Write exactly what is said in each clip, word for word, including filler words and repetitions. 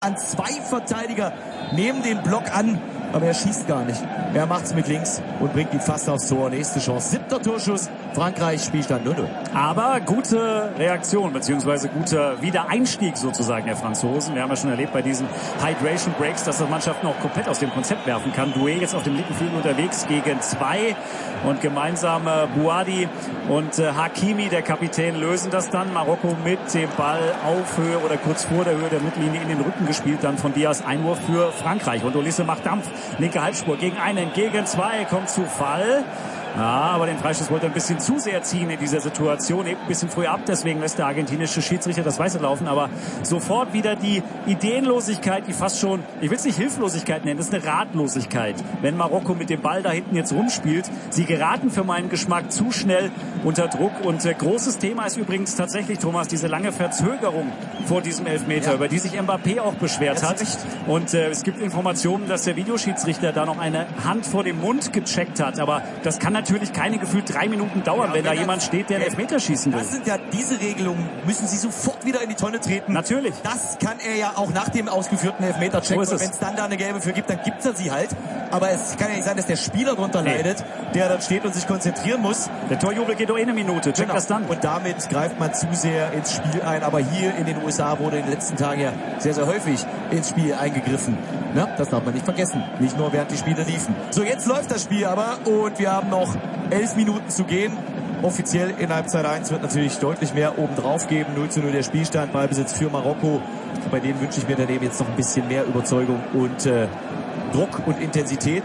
an zwei Verteidiger nehmen den Block an, aber er schießt gar nicht. Er macht's mit links und bringt ihn fast aufs Tor. Nächste Chance, siebter Torschuss. Frankreich, Spielstand null null. Aber gute Reaktion, beziehungsweise guter Wiedereinstieg sozusagen der Franzosen. Wir haben ja schon erlebt bei diesen Hydration Breaks, dass das Mannschaften auch komplett aus dem Konzept werfen kann. Doué jetzt auf dem linken Flügel unterwegs gegen zwei und gemeinsam äh, Bouhaddi und äh, Hakimi, der Kapitän, lösen das dann. Marokko mit dem Ball auf Höhe oder kurz vor der Höhe der Mittellinie in den Rücken gespielt. Dann von Diaz Einwurf für Frankreich. Und Olise macht Dampf. Linke Halbspur gegen einen, gegen zwei, kommt zu Fall. Ja, aber den Freistoß wollte er ein bisschen zu sehr ziehen in dieser Situation, eben ein bisschen früh ab, deswegen lässt der argentinische Schiedsrichter das Weiße laufen, aber sofort wieder die Ideenlosigkeit, die fast schon, ich will es nicht Hilflosigkeit nennen, das ist eine Ratlosigkeit, wenn Marokko mit dem Ball da hinten jetzt rumspielt. Sie geraten für meinen Geschmack zu schnell unter Druck und äh, großes Thema ist übrigens tatsächlich, Thomas, diese lange Verzögerung vor diesem Elfmeter, ja, über die sich Mbappé auch beschwert hat. Und äh, es gibt Informationen, dass der Videoschiedsrichter da noch eine Hand vor dem Mund gecheckt hat, aber das kann natürlich keine gefühlt drei Minuten dauern, ja, wenn, wenn da jemand steht, der einen Elfmeter schießen will. Das sind ja diese Regelungen, müssen sie sofort wieder in die Tonne treten. Natürlich. Das kann er ja auch nach dem ausgeführten Elfmeter checken. So und wenn es dann da eine gelbe für gibt, dann gibt er sie halt. Aber es kann ja nicht sein, dass der Spieler drunter nee. leidet, der dann steht und sich konzentrieren muss. Der Torjubel geht doch eh eine Minute. Check genau. das dann. Und damit greift man zu sehr ins Spiel ein. Aber hier in den U S A wurde in den letzten Tagen ja sehr, sehr häufig ins Spiel eingegriffen. Na, das darf man nicht vergessen. Nicht nur während die Spiele liefen. So, jetzt läuft das Spiel aber und wir haben noch elf Minuten zu gehen. Offiziell in Halbzeit eins wird natürlich deutlich mehr obendrauf geben. null zu null der Spielstand, Ballbesitz für Marokko. Bei denen wünsche ich mir daneben jetzt noch ein bisschen mehr Überzeugung und äh, Druck und Intensität.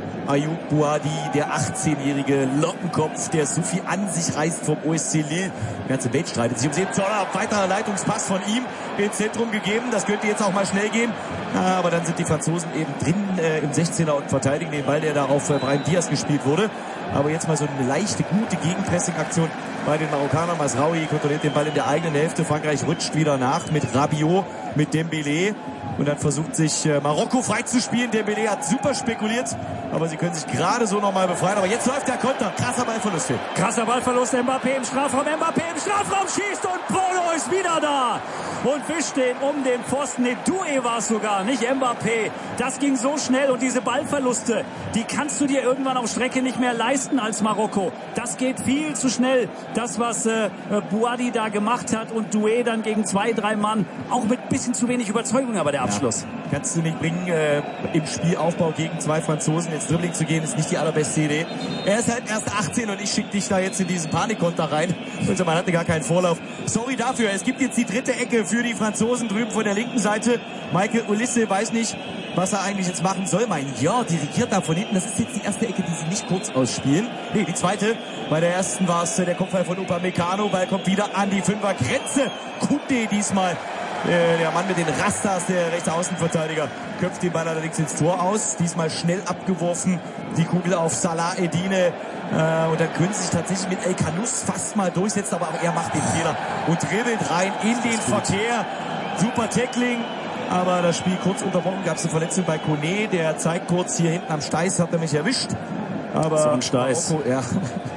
Ayoub Bouhaddi, der achtzehnjährige Lockenkopf, der so viel an sich reißt vom O S C Lille. Die ganze Welt streitet sich um den Zoller. Weiterer Leitungspass von ihm ins Zentrum gegeben. Das könnte jetzt auch mal schnell gehen. Aber dann sind die Franzosen eben drin äh, im sechzehner und verteidigen den Ball, der da auf äh, Brahim Diaz gespielt wurde. Aber jetzt mal so eine leichte, gute Gegenpressing-Aktion bei den Marokkanern. Masraoui kontrolliert den Ball in der eigenen Hälfte. Frankreich rutscht wieder nach mit Rabiot, mit Dembélé. Und dann versucht sich äh, Marokko freizuspielen. Dembélé hat super spekuliert, aber sie können sich gerade so nochmal befreien. Aber jetzt läuft der Konter. Krasser Ballverlust hier. Krasser Ballverlust. Mbappé im Strafraum. Mbappé im Strafraum schießt und Polo ist wieder da. Und wischt den um den Pfosten. Ne, Doué war es sogar, nicht Mbappé. Das ging so schnell und diese Ballverluste, die kannst du dir irgendwann auf Strecke nicht mehr leisten als Marokko. Das geht viel zu schnell. Das, was äh, Bouhaddi da gemacht hat und Doué dann gegen zwei, drei Mann, auch mit ein bisschen zu wenig Überzeugung, aber der Abschluss. Ja, kannst du nicht bringen, äh, im Spielaufbau gegen zwei Franzosen ins Dribbling zu gehen, ist nicht die allerbeste Idee. Er ist halt erst achtzehn und ich schicke dich da jetzt in diesen Panikkonter rein. Also man hatte gar keinen Vorlauf. Sorry dafür. Es gibt jetzt die dritte Ecke für die Franzosen drüben von der linken Seite. Michael Olise weiß nicht, was er eigentlich jetzt machen soll. Mein ja, dirigiert da von hinten. Das ist jetzt die erste Ecke, die sie nicht kurz ausspielen. Nee, die zweite. Bei der ersten war es der Kopfball von Upamecano. Ball kommt wieder an die Fünfergrenze. Kunde diesmal. Der Mann mit den Rastas, der rechte Außenverteidiger, köpft den Ball allerdings ins Tor aus. Diesmal schnell abgeworfen. Die Kugel auf Salah Eddine. Äh, und dann können sie sich tatsächlich mit El Kanous fast mal durchsetzen. Aber auch er macht den Fehler und dribbelt rein in den Verkehr. Super Tackling. Aber das Spiel kurz unterbrochen. Gab es eine Verletzung bei Kone. Der zeigt kurz hier hinten am Steiß, hat er mich erwischt. Aber so ein Steiß. Marokko, ja.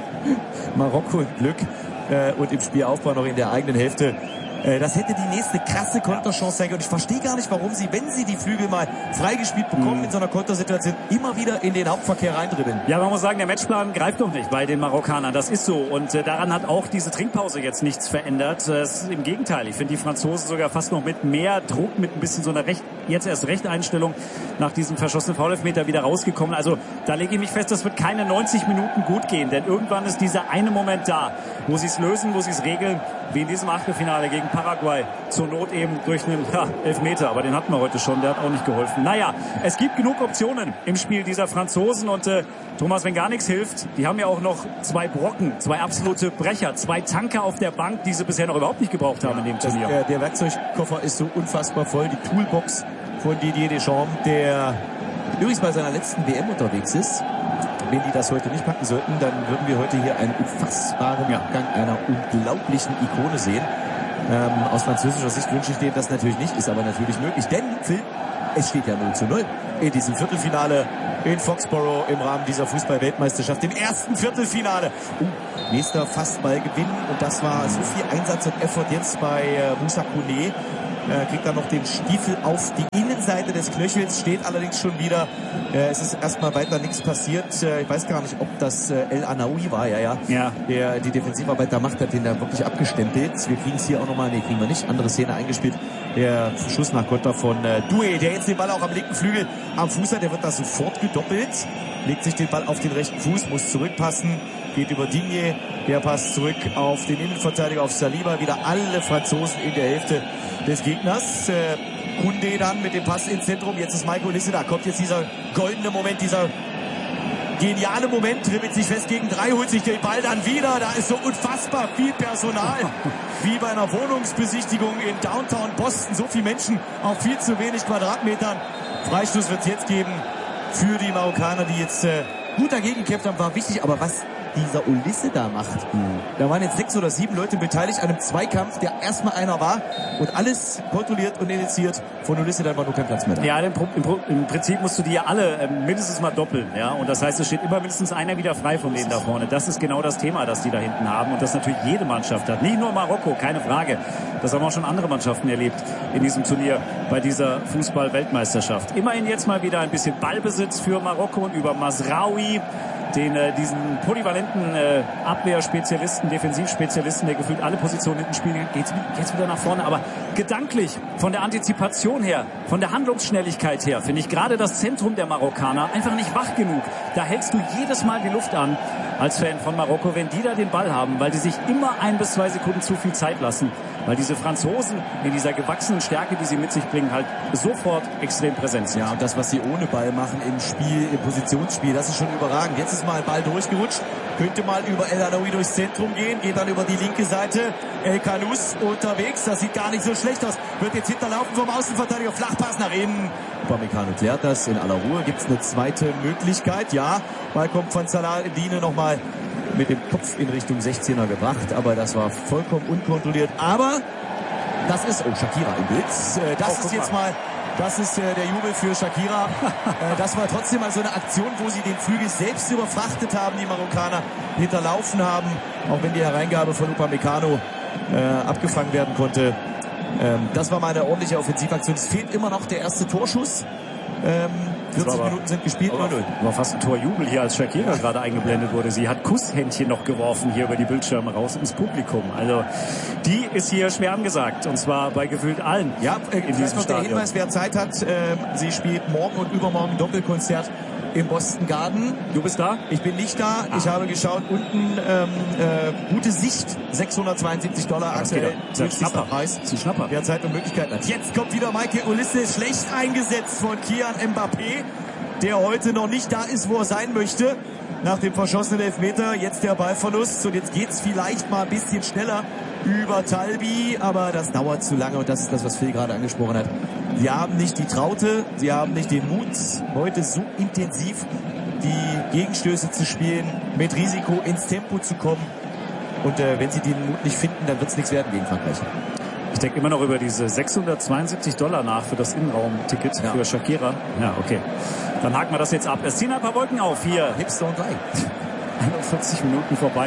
Marokko im Glück. Äh, und im Spielaufbau noch in der eigenen Hälfte. Das hätte die nächste krasse Konterchance sein können. Und ich verstehe gar nicht, warum sie, wenn sie die Flügel mal freigespielt bekommen mhm. in so einer Kontersituation, immer wieder in den Hauptverkehr reindribbeln. Ja, man muss sagen, der Matchplan greift doch nicht bei den Marokkanern. Das ist so. Und äh, daran hat auch diese Trinkpause jetzt nichts verändert. Äh, Im Gegenteil. Ich finde die Franzosen sogar fast noch mit mehr Druck, mit ein bisschen so einer recht, jetzt erst Rechteinstellung nach diesem verschossenen Foul-Elfmeter wieder rausgekommen. Also da lege ich mich fest, das wird keine neunzig Minuten gut gehen. Denn irgendwann ist dieser eine Moment da, wo sie es lösen, wo sie es regeln, wie in diesem Achtelfinale gegen Paraguay. Zur Not eben durch einen ja, Elfmeter, aber den hatten wir heute schon, der hat auch nicht geholfen. Naja, es gibt genug Optionen im Spiel dieser Franzosen und äh, Thomas, wenn gar nichts hilft, die haben ja auch noch zwei Brocken, zwei absolute Brecher, zwei Tanker auf der Bank, die sie bisher noch überhaupt nicht gebraucht haben ja, in dem Turnier. Das, äh, der Werkzeugkoffer ist so unfassbar voll, die Toolbox von Didier Deschamps, der übrigens bei seiner letzten W M unterwegs ist. Wenn die das heute nicht packen sollten, dann würden wir heute hier einen unfassbaren Abgang einer unglaublichen Ikone sehen. Ähm, aus französischer Sicht wünsche ich denen das natürlich nicht, ist aber natürlich möglich, denn Phil, es steht ja null zu null in diesem Viertelfinale in Foxborough im Rahmen dieser Fußball-Weltmeisterschaft, im ersten Viertelfinale. Uh, nächster Fastballgewinn und das war so viel Einsatz und Effort jetzt bei äh, Moussa Kone. Äh, kriegt dann noch den Stiefel auf die Innenseite des Knöchels, steht allerdings schon wieder. Äh, es ist erstmal weiter nichts passiert. Äh, ich weiß gar nicht, ob das äh, El Anaoui war, ja, ja. ja. Der die Defensivarbeit da macht, hat den da wirklich abgestempelt. Wir kriegen es hier auch nochmal, nee, kriegen wir nicht. Andere Szene eingespielt. Der Schuss nach Konter von äh, Doué, der jetzt den Ball auch am linken Flügel am Fuß hat. Der wird da sofort gedoppelt. Legt sich den Ball auf den rechten Fuß, muss zurückpassen. Geht über Digne, der passt zurück auf den Innenverteidiger, auf Saliba. Wieder alle Franzosen in der Hälfte des Gegners. Äh, Koundé dann mit dem Pass ins Zentrum. Jetzt ist Michael Olise da. Kommt jetzt dieser goldene Moment, dieser geniale Moment. Dribbelt sich fest gegen drei, holt sich den Ball dann wieder. Da ist so unfassbar viel Personal. Wie bei einer Wohnungsbesichtigung in Downtown Boston. So viele Menschen auf viel zu wenig Quadratmetern. Freistoß wird es jetzt geben für die Marokkaner, die jetzt äh, gut dagegen gekämpft haben. War wichtig, aber was dieser Olise da macht. Mhm. Da waren jetzt sechs oder sieben Leute beteiligt an einem Zweikampf, der erstmal einer war und alles kontrolliert und initiiert von Olise, dann war nur kein Platz mehr da. Ja, im, im, im Prinzip musst du die ja alle äh, mindestens mal doppeln, ja, und das heißt, es steht immer mindestens einer wieder frei von denen da vorne. Das ist genau das Thema, das die da hinten haben und das natürlich jede Mannschaft hat. Nicht nur Marokko, keine Frage. Das haben auch schon andere Mannschaften erlebt in diesem Turnier bei dieser Fußball-Weltmeisterschaft. Immerhin jetzt mal wieder ein bisschen Ballbesitz für Marokko und über Mazraoui, den äh, diesen polyvalenten äh, Abwehrspezialisten, Defensivspezialisten, der gefühlt alle Positionen hinten spielt, geht's, geht's wieder nach vorne. Aber gedanklich, von der Antizipation her, von der Handlungsschnelligkeit her, finde ich gerade das Zentrum der Marokkaner einfach nicht wach genug. Da hältst du jedes Mal die Luft an als Fan von Marokko, wenn die da den Ball haben, weil die sich immer ein bis zwei Sekunden zu viel Zeit lassen. Weil diese Franzosen in dieser gewachsenen Stärke, die sie mit sich bringen, halt sofort extrem präsent sind. Ja, und das, was sie ohne Ball machen im Spiel, im Positionsspiel, das ist schon überragend. Jetzt ist mal ein Ball durchgerutscht, könnte mal über El Anaoui durchs Zentrum gehen, geht dann über die linke Seite. El Khanous unterwegs, das sieht gar nicht so schlecht aus. Wird jetzt hinterlaufen vom Außenverteidiger, Flachpass nach innen. Upamecano klärt das in aller Ruhe. Gibt es eine zweite Möglichkeit? Ja, Ball kommt von Salah Eddine nochmal mit dem Kopf in Richtung sechzehner gebracht, aber das war vollkommen unkontrolliert. Aber das ist, oh, Shakira im Bild. Äh, das oh, ist jetzt mal, das ist äh, der Jubel für Shakira. äh, das war trotzdem mal so eine Aktion, wo sie den Flügel selbst überfrachtet haben, die Marokkaner hinterlaufen haben, auch wenn die Hereingabe von Upamecano äh, abgefangen werden konnte. Ähm, das war mal eine ordentliche Offensivaktion. Es fehlt immer noch der erste Torschuss. Ähm, vierzig aber, Minuten sind gespielt. null null. War fast ein Torjubel hier, als Shakira gerade eingeblendet wurde. Sie hat Kusshändchen noch geworfen hier über die Bildschirme raus ins Publikum. Also die ist hier schwer angesagt. Und zwar bei gefühlt allen. Ja, äh, in diesem noch Stadion. Der Hinweis, wer Zeit hat, äh, sie spielt morgen und übermorgen Doppelkonzert im Boston Garden. Du bist da? Ich bin nicht da. Ah. Ich habe geschaut, unten ähm, äh, gute Sicht, sechshundertzweiundsiebzig Dollar aktuell. Günstigster Preis. Sie Schnapper. Wer Zeit und Möglichkeiten hat. Jetzt kommt wieder Michael Olise, schlecht eingesetzt von Kylian Mbappé, der heute noch nicht da ist, wo er sein möchte. Nach dem verschossenen Elfmeter, jetzt der Ballverlust und jetzt geht's vielleicht mal ein bisschen schneller über Talbi, aber das dauert zu lange und das ist das, was Phil gerade angesprochen hat. Sie haben nicht die Traute, sie haben nicht den Mut, heute so intensiv die Gegenstöße zu spielen, mit Risiko ins Tempo zu kommen und äh, wenn sie den Mut nicht finden, dann wird's nichts werden gegen Frankreich. Ich denke immer noch über diese sechshundertzweiundsiebzig Dollar nach für das Innenraumticket ja. für Shakira. Ja, okay. Dann haken wir das jetzt ab. Es ziehen ein paar Wolken auf hier. Hipster und Like. einundvierzig Minuten vorbei.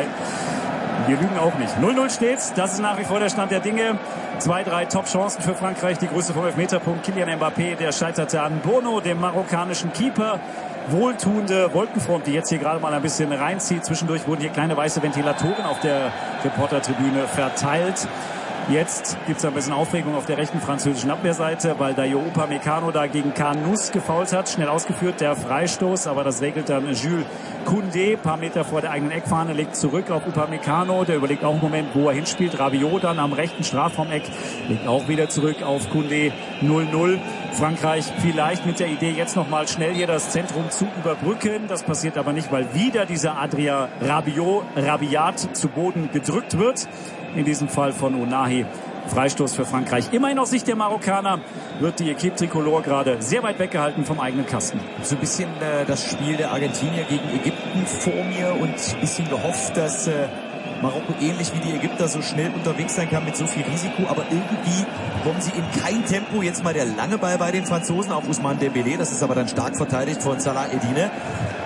Wir lügen auch nicht. null null steht's. Das ist nach wie vor der Stand der Dinge. Zwei, drei Top-Chancen für Frankreich. Die Größe vom Elfmeterpunkt. Kylian Mbappé, der scheiterte an Bono, dem marokkanischen Keeper. Wohltuende Wolkenfront, die jetzt hier gerade mal ein bisschen reinzieht. Zwischendurch wurden hier kleine weiße Ventilatoren auf der Reportertribüne verteilt. Jetzt gibt es ein bisschen Aufregung auf der rechten französischen Abwehrseite, weil Dayo Upamecano da gegen Khanous gefoult hat. Schnell ausgeführt, der Freistoß, aber das regelt dann Jules Koundé. Ein paar Meter vor der eigenen Eckfahne, legt zurück auf Upamecano. Der überlegt auch einen Moment, wo er hinspielt. Rabiot dann am rechten Strafraumeck, legt auch wieder zurück auf Koundé. null null. Frankreich vielleicht mit der Idee, jetzt nochmal schnell hier das Zentrum zu überbrücken. Das passiert aber nicht, weil wieder dieser Adrien Rabiot, Rabiat zu Boden gedrückt wird. In diesem Fall von Ounahi. Freistoß für Frankreich. Immerhin aus Sicht der Marokkaner wird die Equipe Tricolore gerade sehr weit weggehalten vom eigenen Kasten. So ein bisschen äh, das Spiel der Argentinier gegen Ägypten vor mir und ein bisschen gehofft, dass äh, Marokko ähnlich wie die Ägypter so schnell unterwegs sein kann mit so viel Risiko, aber irgendwie kommen sie in kein Tempo. Jetzt mal der lange Ball bei den Franzosen auf Ousmane Dembélé, das ist aber dann stark verteidigt von Salah Eddine.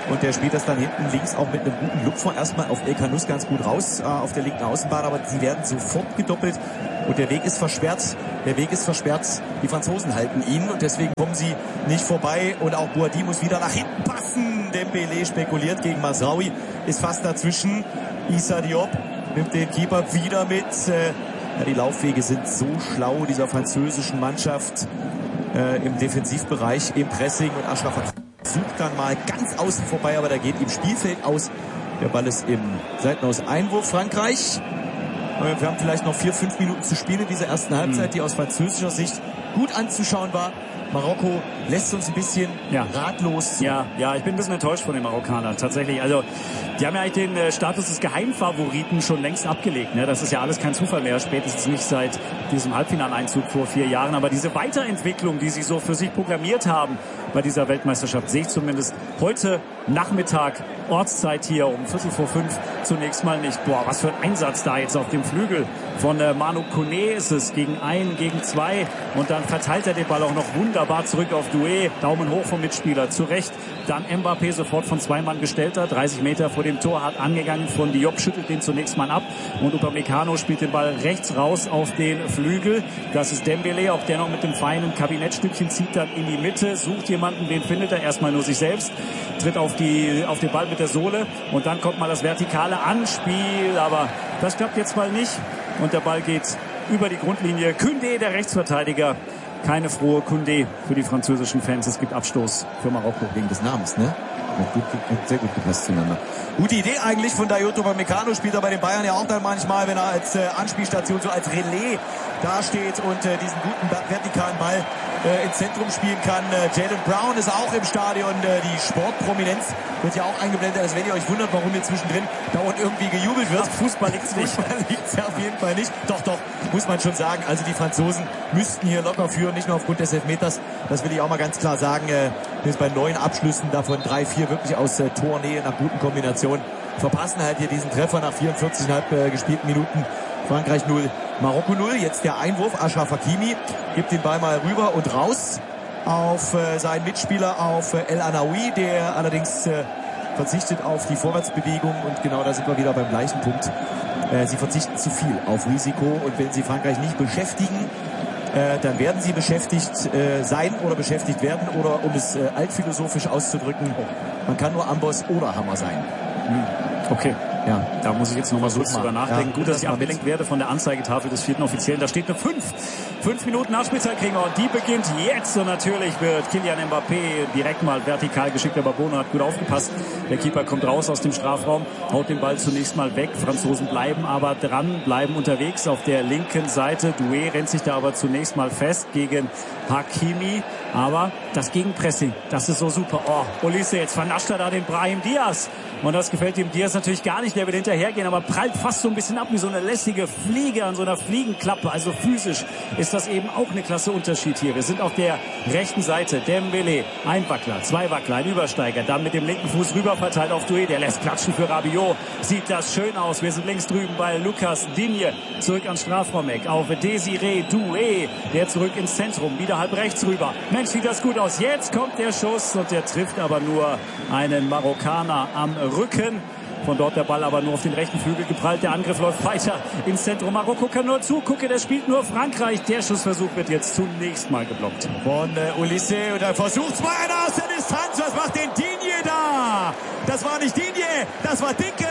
Und der spielt das dann hinten links auch mit einem guten Lupfer erstmal auf El Kanous ganz gut raus, äh, auf der linken Außenbahn. Aber sie werden sofort gedoppelt und der Weg ist versperrt. Der Weg ist versperrt. Die Franzosen halten ihn und deswegen kommen sie nicht vorbei. Und auch Boadi muss wieder nach hinten passen. Dembélé spekuliert gegen Mazraoui, ist fast dazwischen. Issa Diop nimmt den Keeper wieder mit. Äh, ja, die Laufwege sind so schlau dieser französischen Mannschaft äh, im Defensivbereich, im Pressing. Und Achraf sucht dann mal ganz außen vorbei, aber da geht ihm Spielfeld aus. Der Ball ist im Seitenaus Einwurf Frankreich. Wir haben vielleicht noch vier, fünf Minuten zu spielen in dieser ersten Halbzeit, die aus französischer Sicht gut anzuschauen war. Marokko lässt uns ein bisschen ja. ratlos. Ja, ja, ich bin ein bisschen enttäuscht von den Marokkanern. Tatsächlich, also die haben ja eigentlich den äh, Status des Geheimfavoriten schon längst abgelegt. Ne? Das ist ja alles kein Zufall mehr, spätestens nicht seit diesem Halbfinaleinzug vor vier Jahren. Aber diese Weiterentwicklung, die sie so für sich programmiert haben bei dieser Weltmeisterschaft, sehe ich zumindest heute Nachmittag, Ortszeit hier um Viertel vor fünf zunächst mal nicht. Boah, was für ein Einsatz da jetzt auf dem Flügel von äh, Manu Koné ist es. Gegen einen, gegen zwei. Und dann verteilt er den Ball auch noch wunderbar zurück auf Doué. Daumen hoch vom Mitspieler, zurecht. Dann Mbappé sofort von zwei Mann gestellter, dreißig Meter vor dem Tor, hart angegangen von Diop, schüttelt den zunächst mal ab. Und Upamecano spielt den Ball rechts raus auf den Flügel. Das ist Dembélé, auch der noch mit dem feinen Kabinettstückchen zieht dann in die Mitte, sucht jemanden, den findet er erstmal nur sich selbst, tritt auf die auf den Ball mit der Sohle und dann kommt mal das vertikale Anspiel, aber das klappt jetzt mal nicht und der Ball geht über die Grundlinie. Koundé, der Rechtsverteidiger, keine frohe Koundé für die französischen Fans. Es gibt Abstoß für Marokko. Wegen des Namens, ne? Gut, gut, sehr gut gepasst zueinander. Gute Idee eigentlich von Dayot Upamecano, spielt er bei den Bayern ja auch dann manchmal, wenn er als äh, Anspielstation, so als Relais dasteht und äh, diesen guten vertikalen Ball äh, ins Zentrum spielen kann. Äh, Jaylen Brown ist auch im Stadion. Äh, die Sportprominenz wird ja auch eingeblendet. Also wenn ihr euch wundert, warum hier zwischendrin dauernd irgendwie gejubelt wird. Ach, Fußball liegt's nicht. Fußball liegt's ja auf jeden Fall nicht. Doch, doch, muss man schon sagen. Also die Franzosen müssten hier locker führen, nicht nur aufgrund des Elfmeters. Das will ich auch mal ganz klar sagen. Äh, jetzt bei neun Abschlüssen, davon drei, vier wirklich aus äh, Tornähe nach guten Kombinationen. Verpassen halt hier diesen Treffer nach vierundvierzig Komma fünf äh, gespielten Minuten. Frankreich null, Marokko null. Jetzt der Einwurf. Achraf Hakimi gibt den Ball mal rüber und raus auf äh, seinen Mitspieler, auf äh, El Anaoui, der allerdings äh, verzichtet auf die Vorwärtsbewegung. Und genau da sind wir wieder beim gleichen Punkt. Äh, sie verzichten zu viel auf Risiko. Und wenn sie Frankreich nicht beschäftigen, äh, dann werden sie beschäftigt äh, sein oder beschäftigt werden. Oder um es äh, altphilosophisch auszudrücken, man kann nur Amboss oder Hammer sein. Hm. Okay. Ja, da muss ich jetzt noch mal kurz drüber nachdenken. Ja, gut, dass ich abgelenkt werde von der Anzeigetafel des vierten Offiziellen. Da steht eine fünf. Fünf Minuten Nachspielzeit kriegen wir und die beginnt jetzt. Und natürlich wird Kylian Mbappé direkt mal vertikal geschickt. Aber Bono hat gut aufgepasst. Der Keeper kommt raus aus dem Strafraum, haut den Ball zunächst mal weg. Franzosen bleiben aber dran, bleiben unterwegs auf der linken Seite. Doué rennt sich da aber zunächst mal fest gegen Hakimi. Aber das Gegenpressing, das ist so super. Oh, Olise, jetzt vernascht er da den Brahim Diaz. Und das gefällt dem Diaz natürlich gar nicht. Der will hinterhergehen, aber prallt fast so ein bisschen ab wie so eine lässige Fliege an so einer Fliegenklappe. Also physisch ist das eben auch eine klasse Unterschied hier. Wir sind auf der rechten Seite. Dembélé, ein Wackler, zwei Wackler, ein Übersteiger. Dann mit dem linken Fuß rüber verteilt auf Doué. Der lässt klatschen für Rabiot. Sieht das schön aus. Wir sind links drüben bei Lucas Digne. Zurück ans Strafraumeck. Auf Désiré Doué. Der zurück ins Zentrum. Wieder halb rechts rüber. Mensch, sieht das gut aus. Jetzt kommt der Schuss und der trifft aber nur einen Marokkaner am Rücken. Von dort der Ball aber nur auf den rechten Flügel geprallt. Der Angriff läuft weiter ins Zentrum. Marokko kann nur zugucken. Der spielt nur Frankreich. Der Schussversuch wird jetzt zunächst mal geblockt. Von äh, Olise. Und er versucht's mal einer aus der Distanz. Was macht denn Digne da? Das war nicht Digne. Das war Dicke.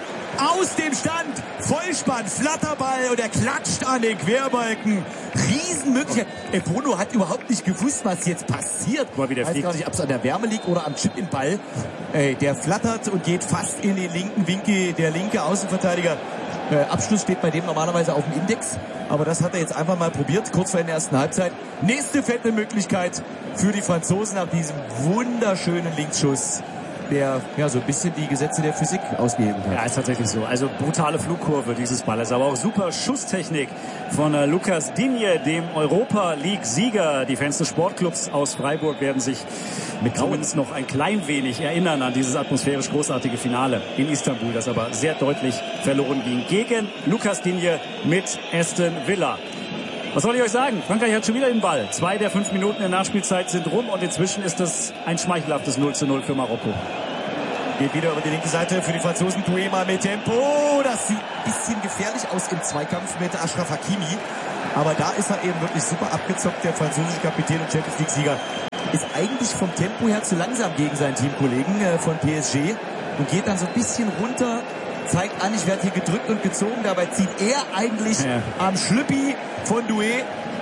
Aus dem Stand. Vollspann. Flatterball. Und er klatscht an den Querbalken. Riesenmöglichkeit. Äh, Bono hat überhaupt nicht gewusst, was jetzt passiert. Mal wieder ich weiß fliegt. gar nicht, ob es an der Wärme liegt oder am Chip im Ball. Äh, der flattert und geht fast in den linken Winkel. Der linke Außenverteidiger. Äh, Abschluss steht bei dem normalerweise auf dem Index. Aber das hat er jetzt einfach mal probiert, kurz vor der ersten Halbzeit. Nächste fette Möglichkeit für die Franzosen nach diesem wunderschönen Linksschuss, der ja so ein bisschen die Gesetze der Physik ausgehebelt hat. Ja, ist tatsächlich so. Also brutale Flugkurve dieses Balles, aber auch super Schusstechnik von äh, Lucas Digne, dem Europa-League-Sieger. Die Fans des Sportclubs aus Freiburg werden sich mit zumindest noch ein klein wenig erinnern an dieses atmosphärisch großartige Finale in Istanbul, das aber sehr deutlich verloren ging gegen Lucas Digne mit Aston Villa. Was soll ich euch sagen? Frankreich hat schon wieder den Ball. Zwei der fünf Minuten der Nachspielzeit sind rum und inzwischen ist es ein schmeichelhaftes null zu null für Marokko. Geht wieder über die linke Seite für die Franzosen. Doué mal mit Tempo. Das sieht ein bisschen gefährlich aus im Zweikampf mit Achraf Hakimi. Aber da ist er eben wirklich super abgezockt. Der französische Kapitän und Champions League-Sieger ist eigentlich vom Tempo her zu langsam gegen seinen Teamkollegen äh, von P S G und geht dann so ein bisschen runter, zeigt an, ich werde hier gedrückt und gezogen. Dabei zieht er eigentlich ja. am Schlüppi von Doué.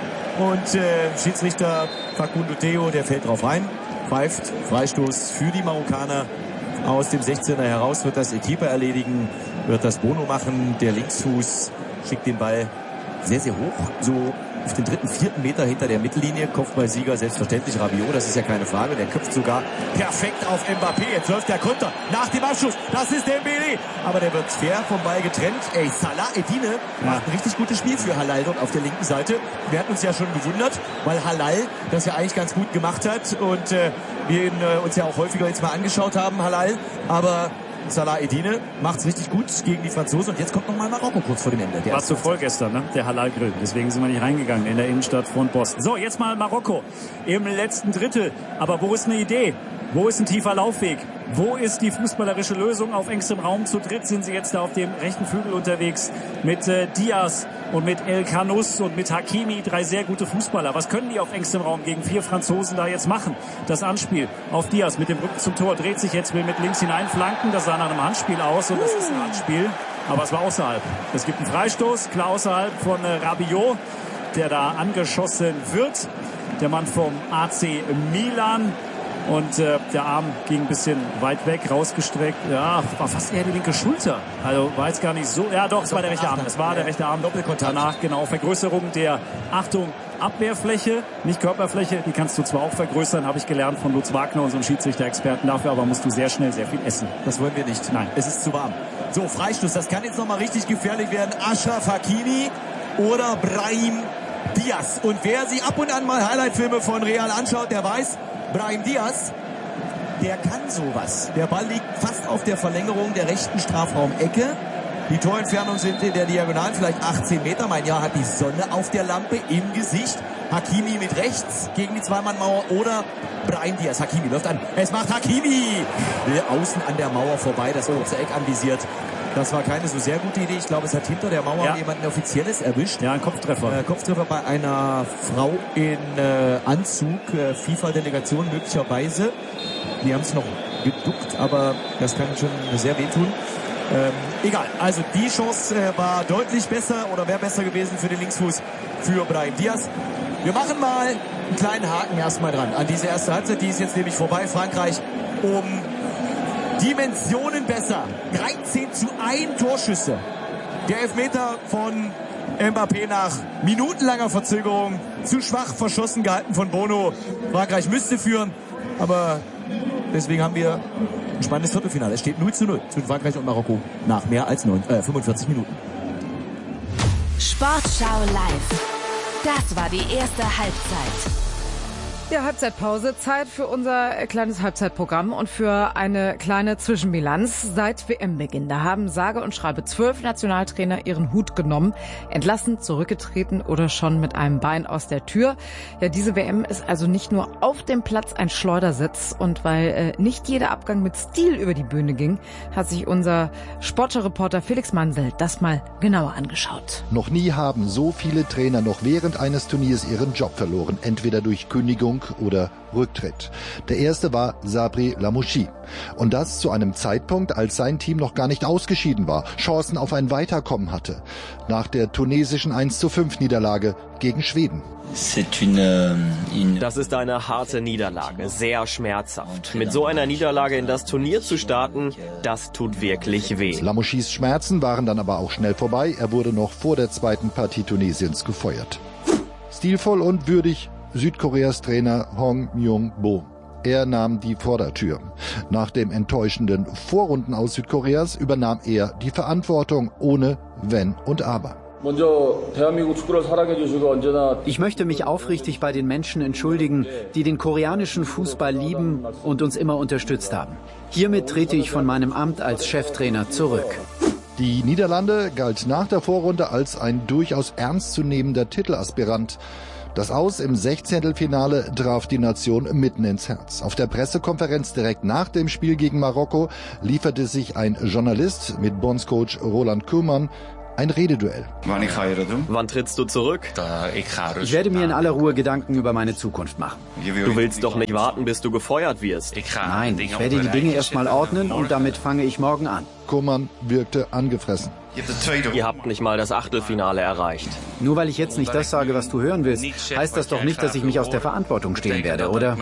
Und äh, Schiedsrichter Facundo Theo, der fällt drauf rein, pfeift Freistoß für die Marokkaner. Aus dem sechzehner heraus wird das Equipe erledigen, wird das Bono machen. Der Linksfuß schickt den Ball sehr, sehr hoch, so auf den dritten, vierten Meter hinter der Mittellinie. Kopfballsieger selbstverständlich Rabiot, das ist ja keine Frage. Der köpft sogar perfekt auf Mbappé. Jetzt läuft der Konter nach dem Abschuss. Das ist Dembélé. Aber der wird fair vom Ball getrennt. Ey, Salah Eddine ja. macht ein richtig gutes Spiel für Halal dort auf der linken Seite. Wir hatten uns ja schon gewundert, weil Halal das ja eigentlich ganz gut gemacht hat und äh, wir ihn äh, uns ja auch häufiger jetzt mal angeschaut haben, Halal. Aber Salah Eddine macht's richtig gut gegen die Franzosen und jetzt kommt nochmal Marokko kurz vor dem Ende. Der war zu voll gestern, ne? Der Halal-Grill. Deswegen sind wir nicht reingegangen in der Innenstadt von Boston. So, jetzt mal Marokko im letzten Drittel. Aber wo ist eine Idee? Wo ist ein tiefer Laufweg? Wo ist die fußballerische Lösung? Auf engstem Raum zu dritt sind sie jetzt da auf dem rechten Flügel unterwegs mit äh, Diaz und mit El Khanous und mit Hakimi. Drei sehr gute Fußballer. Was können die auf engstem Raum gegen vier Franzosen da jetzt machen? Das Anspiel auf Diaz mit dem Rücken zum Tor, dreht sich jetzt, will mit links hinein flanken. Das sah nach einem Handspiel aus und das ist ein Handspiel. Aber es war außerhalb. Es gibt einen Freistoß, klar außerhalb von äh, Rabiot, der da angeschossen wird. Der Mann vom A C Milan. Und äh, der Arm ging ein bisschen weit weg, rausgestreckt. Ja, war fast eher die linke Schulter. Also war jetzt gar nicht so. Ja doch, es war der rechte Arm. Es war der rechte Arm. Doppelkontakt. Danach genau Vergrößerung der, Achtung, Abwehrfläche, nicht Körperfläche. Die kannst du zwar auch vergrößern, habe ich gelernt von Lutz Wagner, unserem Schiedsrichter-Experten. Dafür aber musst du sehr schnell sehr viel essen. Das wollen wir nicht. Nein, es ist zu warm. So, Freistoß, das kann jetzt nochmal richtig gefährlich werden. Achraf Hakimi oder Brahim Diaz. Und wer sich ab und an mal Highlight-Filme von Real anschaut, der weiß, Brahim Diaz, der kann sowas. Der Ball liegt fast auf der Verlängerung der rechten Strafraumecke. Die Torentfernung sind in der Diagonalen vielleicht achtzehn Meter. Mein Jahr hat die Sonne auf der Lampe im Gesicht. Hakimi mit rechts gegen die Zweimannmauer oder Brahim Diaz. Hakimi läuft an. Es macht Hakimi. Will außen an der Mauer vorbei, das kurze Eck anvisiert. Das war keine so sehr gute Idee. Ich glaube, es hat hinter der Mauer ja. jemanden Offizielles erwischt. Ja, ein Kopftreffer. Äh, Kopftreffer bei einer Frau in äh, Anzug, äh, FIFA-Delegation möglicherweise. Die haben es noch geduckt, aber das kann schon sehr wehtun. Ähm, egal, also die Chance äh, war deutlich besser oder wäre besser gewesen für den Linksfuß für Brahim Diaz. Wir machen mal einen kleinen Haken erstmal dran an diese erste Halbzeit. Die ist jetzt nämlich vorbei. Frankreich um Dimensionen besser. dreizehn zu eins Torschüsse. Der Elfmeter von Mbappé nach minutenlanger Verzögerung. Zu schwach verschossen gehalten von Bono. Frankreich müsste führen, aber deswegen haben wir ein spannendes Viertelfinale. Es steht null zu null zwischen Frankreich und Marokko nach mehr als neun, äh, fünfundvierzig Minuten. Sportschau live. Das war die erste Halbzeit. Ja, Halbzeitpause. Zeit für unser kleines Halbzeitprogramm und für eine kleine Zwischenbilanz. Seit W M-Beginn, da haben sage und schreibe zwölf Nationaltrainer ihren Hut genommen, entlassen, zurückgetreten oder schon mit einem Bein aus der Tür. Ja, diese W M ist also nicht nur auf dem Platz ein Schleudersitz. Und weil äh, nicht jeder Abgang mit Stil über die Bühne ging, hat sich unser Sportschau-Reporter Felix Mansell das mal genauer angeschaut. Noch nie haben so viele Trainer noch während eines Turniers ihren Job verloren, entweder durch Kündigung oder Rücktritt. Der erste war Sabri Lamouchi. Und das zu einem Zeitpunkt, als sein Team noch gar nicht ausgeschieden war, Chancen auf ein Weiterkommen hatte. Nach der tunesischen eins zu fünf Niederlage gegen Schweden. Das ist eine harte Niederlage, sehr schmerzhaft. Mit so einer Niederlage in das Turnier zu starten, das tut wirklich weh. Lamouchis Schmerzen waren dann aber auch schnell vorbei. Er wurde noch vor der zweiten Partie Tunesiens gefeuert. Stilvoll und würdig Südkoreas Trainer Hong Myung-bo. Er nahm die Vordertür. Nach dem enttäuschenden Vorrunden aus Südkoreas übernahm er die Verantwortung ohne Wenn und Aber. Ich möchte mich aufrichtig bei den Menschen entschuldigen, die den koreanischen Fußball lieben und uns immer unterstützt haben. Hiermit trete ich von meinem Amt als Cheftrainer zurück. Die Niederlande galt nach der Vorrunde als ein durchaus ernstzunehmender Titelaspirant. Das Aus im Sechzehntelfinale traf die Nation mitten ins Herz. Auf der Pressekonferenz direkt nach dem Spiel gegen Marokko lieferte sich ein Journalist mit Bondscoach Roland Koeman ein Rededuell. Wann trittst du zurück? Ich werde mir in aller Ruhe Gedanken über meine Zukunft machen. Du willst doch nicht warten, bis du gefeuert wirst. Nein, ich werde die Dinge erstmal ordnen und damit fange ich morgen an. Koeman wirkte angefressen. Ihr habt nicht mal das Achtelfinale erreicht. Nur weil ich jetzt nicht das sage, was du hören willst, heißt das doch nicht, dass ich mich aus der Verantwortung stehen werde, oder?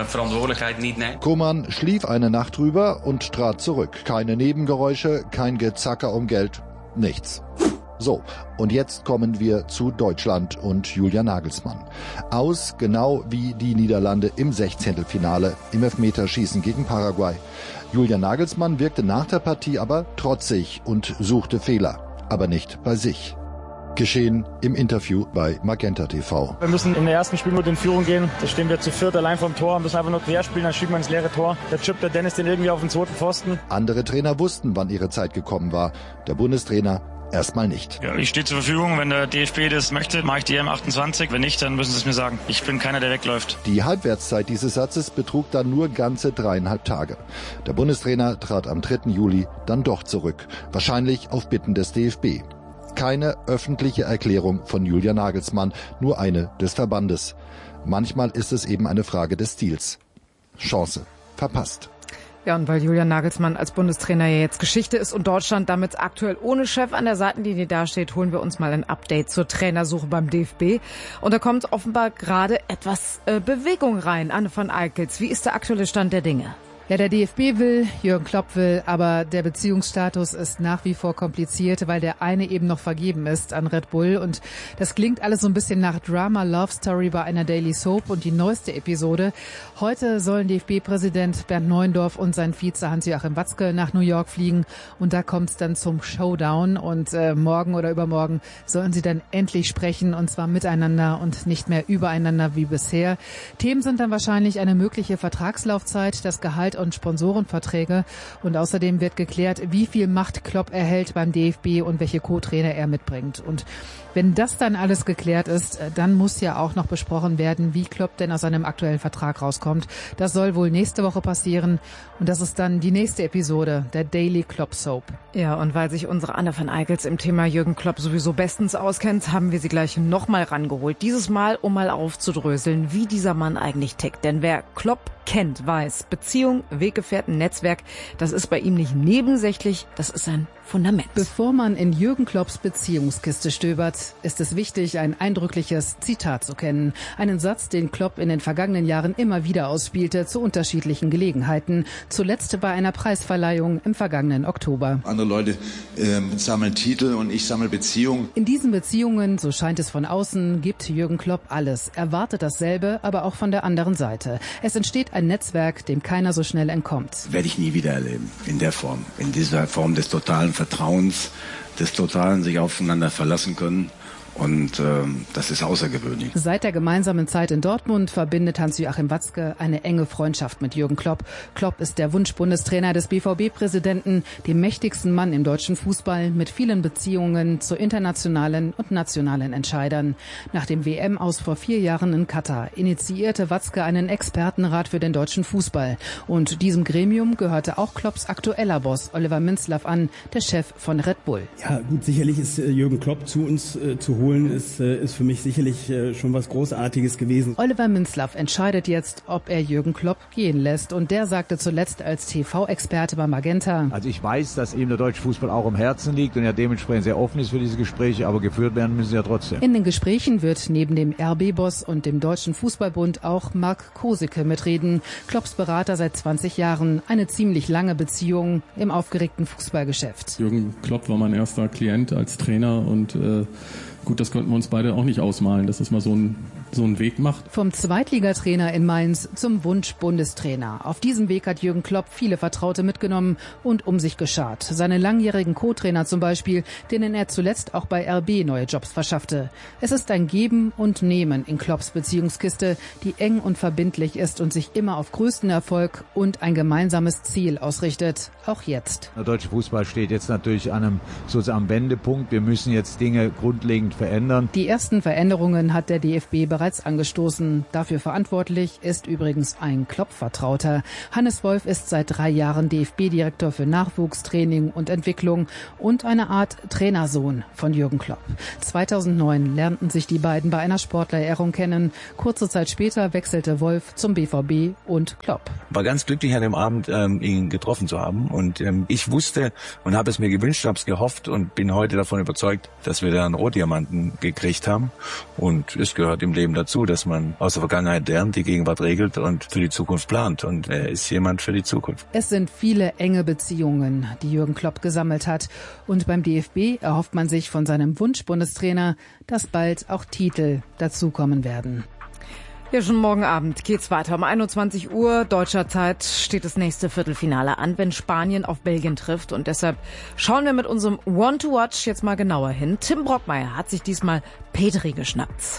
Koeman schlief eine Nacht drüber und trat zurück. Keine Nebengeräusche, kein Gezacker um Geld, nichts. So, und jetzt kommen wir zu Deutschland und Julian Nagelsmann. Aus genau wie die Niederlande im Sechzehntelfinale im Elfmeterschießen gegen Paraguay. Julian Nagelsmann wirkte nach der Partie aber trotzig und suchte Fehler, aber nicht bei sich. Geschehen im Interview bei Magenta T V. Wir müssen in der ersten Spielminute in Führung gehen. Da stehen wir zu viert allein vom Tor, müssen einfach nur quer spielen, dann schieben wir ins leere Tor. Da chippt der Dennis den irgendwie auf den zweiten Pfosten. Andere Trainer wussten, wann ihre Zeit gekommen war. Der Bundestrainer erstmal nicht. Ja, ich stehe zur Verfügung. Wenn der D F B das möchte, mache ich die E M achtundzwanzig. Wenn nicht, dann müssen sie es mir sagen. Ich bin keiner, der wegläuft. Die Halbwertszeit dieses Satzes betrug dann nur ganze dreieinhalb Tage. Der Bundestrainer trat am dritten Juli dann doch zurück. Wahrscheinlich auf Bitten des D F B. Keine öffentliche Erklärung von Julian Nagelsmann, nur eine des Verbandes. Manchmal ist es eben eine Frage des Stils. Chance verpasst. Ja, und weil Julian Nagelsmann als Bundestrainer ja jetzt Geschichte ist und Deutschland damit aktuell ohne Chef an der Seitenlinie dasteht, holen wir uns mal ein Update zur Trainersuche beim D F B. Und da kommt offenbar gerade etwas äh, Bewegung rein. Anne van Eickels, wie ist der aktuelle Stand der Dinge? Ja, der D F B will, Jürgen Klopp will, aber der Beziehungsstatus ist nach wie vor kompliziert, weil der eine eben noch vergeben ist an Red Bull. Und das klingt alles so ein bisschen nach Drama Love Story bei einer Daily Soap. Und die neueste Episode: Heute sollen D F B-Präsident Bernd Neuendorf und sein Vize Hans-Joachim Watzke nach New York fliegen. Und da kommt es dann zum Showdown. Und äh, morgen oder übermorgen sollen sie dann endlich sprechen, und zwar miteinander und nicht mehr übereinander wie bisher. Themen sind dann wahrscheinlich eine mögliche Vertragslaufzeit, das Gehalt und Sponsorenverträge, und außerdem wird geklärt, wie viel Macht Klopp erhält beim D F B und welche Co-Trainer er mitbringt. Und wenn das dann alles geklärt ist, dann muss ja auch noch besprochen werden, wie Klopp denn aus seinem aktuellen Vertrag rauskommt. Das soll wohl nächste Woche passieren, und das ist dann die nächste Episode der Daily Klopp Soap. Ja, und weil sich unsere Anne van Eickels im Thema Jürgen Klopp sowieso bestens auskennt, haben wir sie gleich nochmal rangeholt. Dieses Mal, um mal aufzudröseln, wie dieser Mann eigentlich tickt. Denn wer Klopp kennt, weiß, Beziehung, Weggefährten, Netzwerk, das ist bei ihm nicht nebensächlich, das ist ein Fundament. Bevor man in Jürgen Klopps Beziehungskiste stöbert, ist es wichtig, ein eindrückliches Zitat zu kennen. Einen Satz, den Klopp in den vergangenen Jahren immer wieder ausspielte, zu unterschiedlichen Gelegenheiten. Zuletzt bei einer Preisverleihung im vergangenen Oktober. Andere Leute äh, sammeln Titel und ich sammle Beziehungen. In diesen Beziehungen, so scheint es von außen, gibt Jürgen Klopp alles. Er wartet dasselbe, aber auch von der anderen Seite. Es entsteht ein Netzwerk, dem keiner so schnell entkommt. Werde ich nie wieder erleben, in der Form. In dieser Form des totalen Vertrauens, des totalen sich aufeinander verlassen können. Und ähm, das ist außergewöhnlich. Seit der gemeinsamen Zeit in Dortmund verbindet Hans-Joachim Watzke eine enge Freundschaft mit Jürgen Klopp. Klopp ist der Wunschbundestrainer des B V B-Präsidenten, dem mächtigsten Mann im deutschen Fußball, mit vielen Beziehungen zu internationalen und nationalen Entscheidern. Nach dem W M-Aus vor vier Jahren in Katar initiierte Watzke einen Expertenrat für den deutschen Fußball. Und diesem Gremium gehörte auch Klopps aktueller Boss Oliver Minzlaff an, der Chef von Red Bull. Ja gut, sicherlich ist äh, Jürgen Klopp zu uns äh, zu holen. Ist, ist für mich sicherlich schon was Großartiges gewesen. Oliver Minzlaff entscheidet jetzt, ob er Jürgen Klopp gehen lässt. Und der sagte zuletzt als T V-Experte bei Magenta: Also ich weiß, dass ihm der deutsche Fußball auch im Herzen liegt und er dementsprechend sehr offen ist für diese Gespräche, aber geführt werden müssen sie ja trotzdem. In den Gesprächen wird neben dem R B-Boss und dem Deutschen Fußballbund auch Marc Kosicke mitreden. Klopps Berater seit zwanzig Jahren. Eine ziemlich lange Beziehung im aufgeregten Fußballgeschäft. Jürgen Klopp war mein erster Klient als Trainer und äh Gut, das konnten wir uns beide auch nicht ausmalen, dass das mal so ein so einen Weg macht. Vom Zweitligatrainer in Mainz zum Wunsch-Bundestrainer. Auf diesem Weg hat Jürgen Klopp viele Vertraute mitgenommen und um sich geschart. Seine langjährigen Co-Trainer zum Beispiel, denen er zuletzt auch bei R B neue Jobs verschaffte. Es ist ein Geben und Nehmen in Klopps Beziehungskiste, die eng und verbindlich ist und sich immer auf größten Erfolg und ein gemeinsames Ziel ausrichtet. Auch jetzt. Der deutsche Fußball steht jetzt natürlich an einem, sozusagen am Wendepunkt. Wir müssen jetzt Dinge grundlegend verändern. Die ersten Veränderungen hat der D F B bereits bereits angestoßen. Dafür verantwortlich ist übrigens ein Klopp-Vertrauter. Hannes Wolf ist seit drei Jahren D F B-Direktor für Nachwuchstraining und Entwicklung und eine Art Trainersohn von Jürgen Klopp. zweitausendneun lernten sich die beiden bei einer Sportlerehrung kennen. Kurze Zeit später wechselte Wolf zum B V B und Klopp. War ganz glücklich an dem Abend, ähm, ihn getroffen zu haben. Und ähm, ich wusste und habe es mir gewünscht, habe es gehofft und bin heute davon überzeugt, dass wir da einen Rohdiamanten gekriegt haben. Und es gehört im Leben dazu, dass man aus der Vergangenheit lernt, die Gegenwart regelt und für die Zukunft plant. Und er ist jemand für die Zukunft. Es sind viele enge Beziehungen, die Jürgen Klopp gesammelt hat. Und beim D F B erhofft man sich von seinem Wunschbundestrainer, dass bald auch Titel dazukommen werden. Ja, schon morgen Abend geht's weiter. Um einundzwanzig Uhr deutscher Zeit steht das nächste Viertelfinale an, wenn Spanien auf Belgien trifft. Und deshalb schauen wir mit unserem One to Watch jetzt mal genauer hin. Tim Brockmeier hat sich diesmal Pedri geschnappt.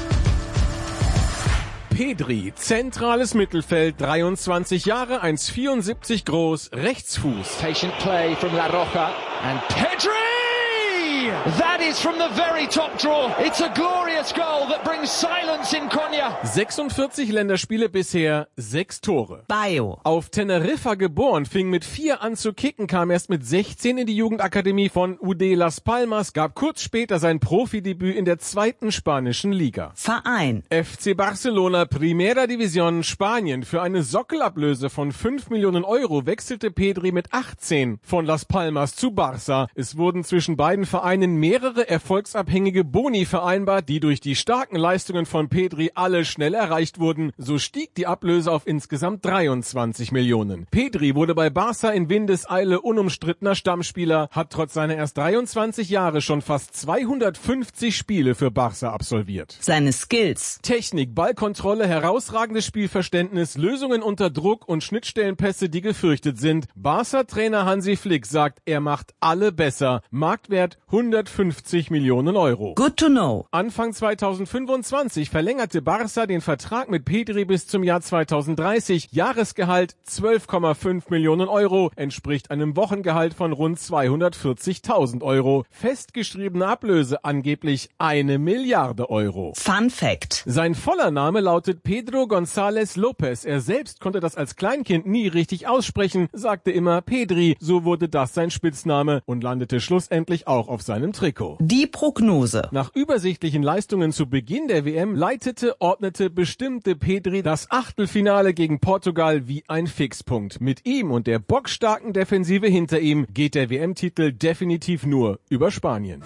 Pedri, zentrales Mittelfeld, dreiundzwanzig Jahre, eins Komma vierundsiebzig groß, Rechtsfuß. Patient play from La Roca and Pedri! That is from the very top draw. It's a glorious goal that brings silence in Konya. sechsundvierzig Länderspiele bisher, sechs Tore. Bayo. Auf Teneriffa geboren, fing mit vier an zu kicken, kam erst mit sechzehn in die Jugendakademie von U D Las Palmas, gab kurz später sein Profidebüt in der zweiten spanischen Liga. Verein. F C Barcelona, Primera División, Spanien. Für eine Sockelablöse von fünf Millionen Euro wechselte Pedri mit achtzehn von Las Palmas zu Barça. Es wurden zwischen beiden Vereinen mehrere erfolgsabhängige Boni vereinbart, die durch die starken Leistungen von Pedri alle schnell erreicht wurden. So stieg die Ablöse auf insgesamt dreiundzwanzig Millionen. Pedri wurde bei Barça in Windeseile unumstrittener Stammspieler, hat trotz seiner erst dreiundzwanzig Jahre schon fast zweihundertfünfzig Spiele für Barça absolviert. Seine Skills. Technik, Ballkontrolle, herausragendes Spielverständnis, Lösungen unter Druck und Schnittstellenpässe, die gefürchtet sind. Barça-Trainer Hansi Flick sagt, er macht alle besser. Marktwert hundertfünfzig Millionen Euro. Good to know. Anfang zweitausendfünfundzwanzig verlängerte Barça den Vertrag mit Pedri bis zum Jahr zweitausenddreißig. Jahresgehalt zwölf Komma fünf Millionen Euro, entspricht einem Wochengehalt von rund zweihundertvierzigtausend Euro. Festgeschriebene Ablöse angeblich eine Milliarde Euro. Fun Fact. Sein voller Name lautet Pedro González López. Er selbst konnte das als Kleinkind nie richtig aussprechen, sagte immer Pedri. So wurde das sein Spitzname und landete schlussendlich auch auf seinem Trikot. Die Prognose. Nach übersichtlichen Leistungen zu Beginn der W M leitete, ordnete, bestimmte Pedri das Achtelfinale gegen Portugal wie ein Fixpunkt. Mit ihm und der bockstarken Defensive hinter ihm geht der W M-Titel definitiv nur über Spanien.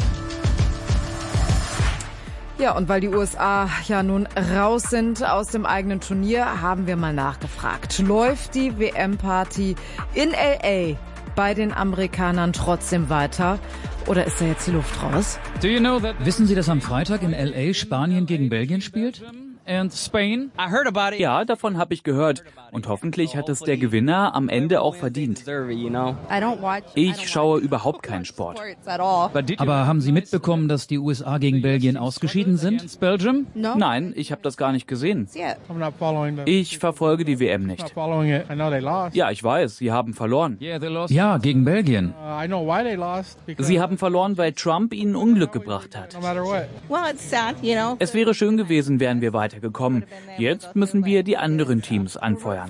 Ja, und weil die U S A ja nun raus sind aus dem eigenen Turnier, haben wir mal nachgefragt. Läuft die W M-Party in L A bei den Amerikanern trotzdem weiter? Oder ist da jetzt die Luft raus? Wissen Sie, dass am Freitag in L A Spanien gegen Belgien spielt? and Spain. I heard about it. Ja, davon habe ich gehört. Und hoffentlich hat es der Gewinner am Ende auch verdient. Ich schaue überhaupt keinen Sport. Aber haben Sie mitbekommen, dass die U S A gegen Belgien ausgeschieden sind? Nein, ich habe das gar nicht gesehen. Ich verfolge die W M nicht. Ja, ich weiß, sie haben verloren. Ja, gegen Belgien. Sie haben verloren, weil Trump ihnen Unglück gebracht hat. Es wäre schön gewesen, wären wir weitergekommen. Jetzt müssen wir die anderen Teams anfeuern.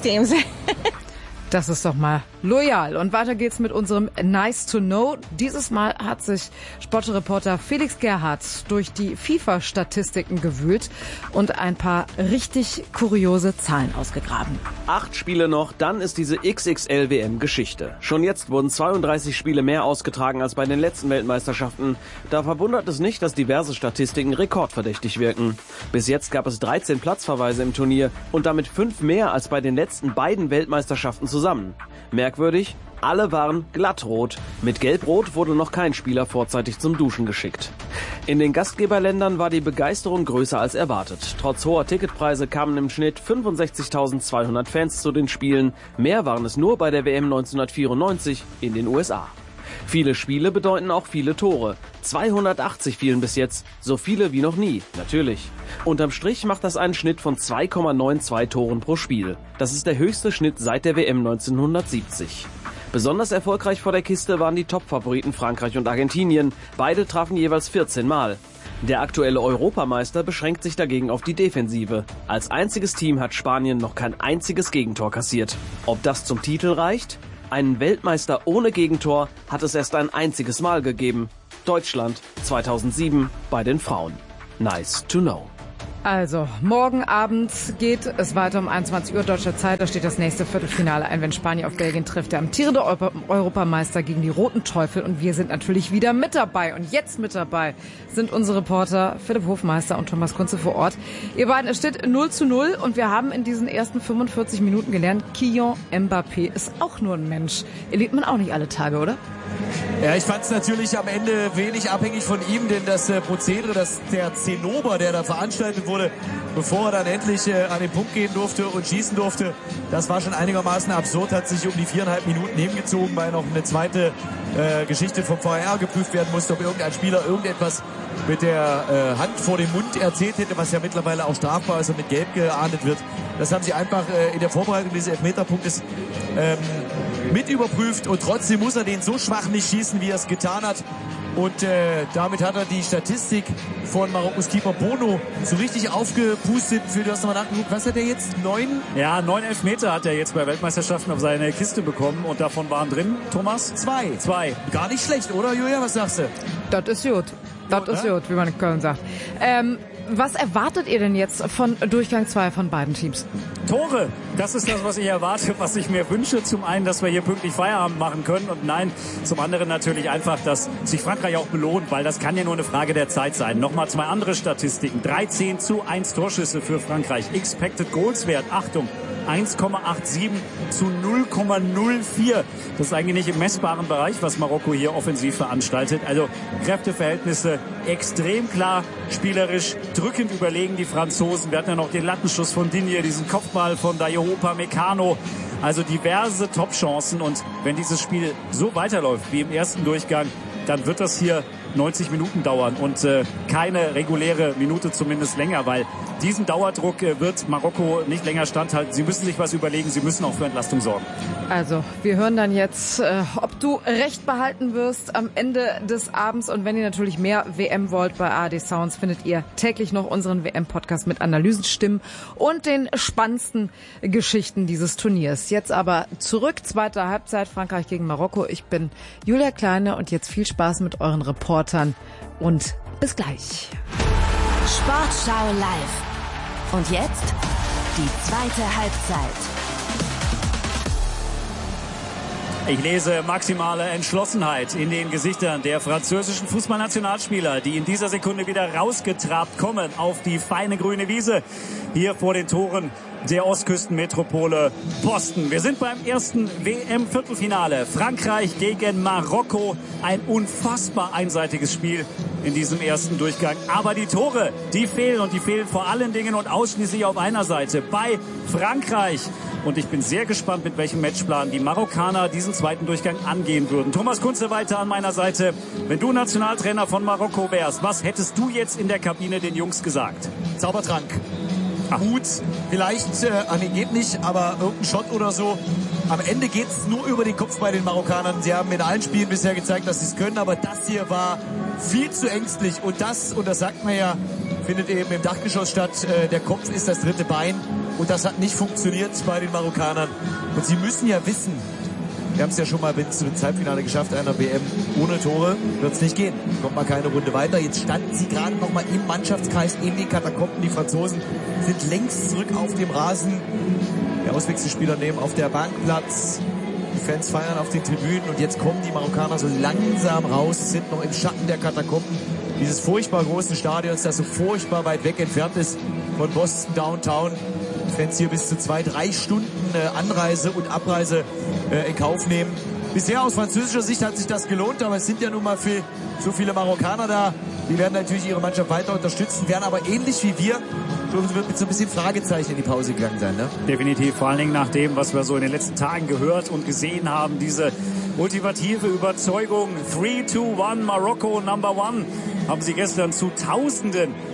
Das ist doch mal loyal. Und weiter geht's mit unserem Nice to Know. Dieses Mal hat sich Sportreporter Felix Gerhardt durch die FIFA-Statistiken gewühlt und ein paar richtig kuriose Zahlen ausgegraben. Acht Spiele noch, dann ist diese X X L W M Geschichte. Schon jetzt wurden zweiunddreißig Spiele mehr ausgetragen als bei den letzten Weltmeisterschaften. Da verwundert es nicht, dass diverse Statistiken rekordverdächtig wirken. Bis jetzt gab es dreizehn Platzverweise im Turnier und damit fünf mehr als bei den letzten beiden Weltmeisterschaften zusammen. Zusammen. Merkwürdig, alle waren glattrot. Mit Gelbrot wurde noch kein Spieler vorzeitig zum Duschen geschickt. In den Gastgeberländern war die Begeisterung größer als erwartet. Trotz hoher Ticketpreise kamen im Schnitt fünfundsechzigtausendzweihundert Fans zu den Spielen. Mehr waren es nur bei der W M neunzehnhundertvierundneunzig in den U S A. Viele Spiele bedeuten auch viele Tore. zweihundertachtzig fielen bis jetzt, so viele wie noch nie, natürlich. Unterm Strich macht das einen Schnitt von zwei Komma zweiundneunzig Toren pro Spiel. Das ist der höchste Schnitt seit der W M neunzehnhundertsiebzig. Besonders erfolgreich vor der Kiste waren die Top-Favoriten Frankreich und Argentinien. Beide trafen jeweils vierzehn Mal. Der aktuelle Europameister beschränkt sich dagegen auf die Defensive. Als einziges Team hat Spanien noch kein einziges Gegentor kassiert. Ob das zum Titel reicht? Einen Weltmeister ohne Gegentor hat es erst ein einziges Mal gegeben. Deutschland zweitausendsieben bei den Frauen. Nice to know. Also, morgen Abend geht es weiter um einundzwanzig Uhr deutscher Zeit. Da steht das nächste Viertelfinale ein, wenn Spanien auf Belgien trifft. Der amtierende Euro- Europameister gegen die Roten Teufel. Und wir sind natürlich wieder mit dabei. Und jetzt mit dabei sind unsere Reporter Philipp Hofmeister und Thomas Kunze vor Ort. Ihr beiden, es steht null zu null. Und wir haben in diesen ersten fünfundvierzig Minuten gelernt, Kylian Mbappé ist auch nur ein Mensch. Erlebt man auch nicht alle Tage, oder? Ja, ich fand es natürlich am Ende wenig abhängig von ihm, denn das äh, Prozedere, dass der Zinnober, der da veranstaltet wurde, bevor er dann endlich äh, an den Punkt gehen durfte und schießen durfte, das war schon einigermaßen absurd, hat sich um die viereinhalb Minuten hingezogen, weil noch eine zweite äh, Geschichte vom V R geprüft werden musste, ob irgendein Spieler irgendetwas mit der äh, Hand vor dem Mund erzählt hätte, was ja mittlerweile auch strafbar ist und mit Gelb geahndet wird. Das haben sie einfach äh, in der Vorbereitung dieses Elfmeterpunktes ähm, mit überprüft und trotzdem muss er den so schwach nicht schießen, wie er es getan hat. Und äh, damit hat er die Statistik von Marokkos Keeper Bono so richtig aufgepustet. Für, du hast nochmal nachgeguckt, was hat er jetzt? Neun? Ja, neun Elfmeter hat er jetzt bei Weltmeisterschaften auf seine Kiste bekommen und davon waren drin, Thomas? Zwei. Zwei. Gar nicht schlecht, oder Julia? Was sagst du? Das ist gut. Das ist gut, wie man in Köln sagt. Ähm, was erwartet ihr denn jetzt von Durchgang zwei von beiden Teams? Tore, das ist das, was ich erwarte, was ich mir wünsche. Zum einen, dass wir hier pünktlich Feierabend machen können und nein, zum anderen natürlich einfach, dass sich Frankreich auch belohnt, weil das kann ja nur eine Frage der Zeit sein. Nochmal zwei andere Statistiken. dreizehn zu eins Torschüsse für Frankreich. Expected Goals Wert, Achtung, eins Komma siebenundachtzig zu null Komma null vier. Das ist eigentlich nicht im messbaren Bereich, was Marokko hier offensiv veranstaltet. Also Kräfteverhältnisse extrem klar, spielerisch drückend überlegen die Franzosen. Wir hatten ja noch den Lattenschuss von Digne, diesen Kopfball von Dayot Upamecano. Also diverse Top-Chancen und wenn dieses Spiel so weiterläuft wie im ersten Durchgang, dann wird das hier neunzig Minuten dauern und äh, keine reguläre Minute zumindest länger, weil diesen Dauerdruck äh, wird Marokko nicht länger standhalten. Sie müssen sich was überlegen, sie müssen auch für Entlastung sorgen. Also, wir hören dann jetzt, äh, ob du recht behalten wirst am Ende des Abends. Und wenn ihr natürlich mehr W M wollt bei A R D Sounds, findet ihr täglich noch unseren W M-Podcast mit Analysen, Stimmen und den spannendsten Geschichten dieses Turniers. Jetzt aber zurück, zweite Halbzeit, Frankreich gegen Marokko. Ich bin Julia Kleine und jetzt viel Spaß mit euren Reportern und bis gleich. Sportschau live. Und jetzt die zweite Halbzeit. Ich lese maximale Entschlossenheit in den Gesichtern der französischen Fußballnationalspieler, die in dieser Sekunde wieder rausgetrabt kommen auf die feine grüne Wiese hier vor den Toren der Ostküstenmetropole Boston. Wir sind beim ersten W M-Viertelfinale. Frankreich gegen Marokko. Ein unfassbar einseitiges Spiel in diesem ersten Durchgang. Aber die Tore, die fehlen und die fehlen vor allen Dingen und ausschließlich auf einer Seite bei Frankreich. Und ich bin sehr gespannt, mit welchem Matchplan die Marokkaner diesen zweiten Durchgang angehen würden. Thomas Kunze weiter an meiner Seite. Wenn du Nationaltrainer von Marokko wärst, was hättest du jetzt in der Kabine den Jungs gesagt? Zaubertrank. Gut, vielleicht, äh, ah, nee, geht nicht, aber irgendein Shot oder so. Am Ende geht's nur über den Kopf bei den Marokkanern. Sie haben in allen Spielen bisher gezeigt, dass sie es können, aber das hier war viel zu ängstlich. Und das, und das sagt man ja, findet eben im Dachgeschoss statt. Äh, der Kopf ist das dritte Bein. Und das hat nicht funktioniert bei den Marokkanern. Und sie müssen ja wissen, wir haben es ja schon mal bis zum Halbfinale geschafft, einer W M. Ohne Tore wird es nicht gehen. Kommt mal keine Runde weiter. Jetzt standen sie gerade noch mal im Mannschaftskreis in den Katakomben. Die Franzosen sind längst zurück auf dem Rasen. Der Auswechselspieler nehmen auf der Bank Platz. Die Fans feiern auf den Tribünen. Und jetzt kommen die Marokkaner so langsam raus, sind noch im Schatten der Katakomben dieses furchtbar großen Stadions, das so furchtbar weit weg entfernt ist von Boston Downtown. Fans hier bis zu zwei, drei Stunden äh, Anreise und Abreise äh, in Kauf nehmen. Bisher aus französischer Sicht hat sich das gelohnt, aber es sind ja nun mal viel, so viele Marokkaner da. Die werden natürlich ihre Mannschaft weiter unterstützen, werden aber ähnlich wie wir so wird mit so ein bisschen Fragezeichen in die Pause gegangen sein, ne? Definitiv, vor allen Dingen nach dem, was wir so in den letzten Tagen gehört und gesehen haben, diese ultimative Überzeugung, three, two, one, Marokko, number one, haben sie gestern zu Tausenden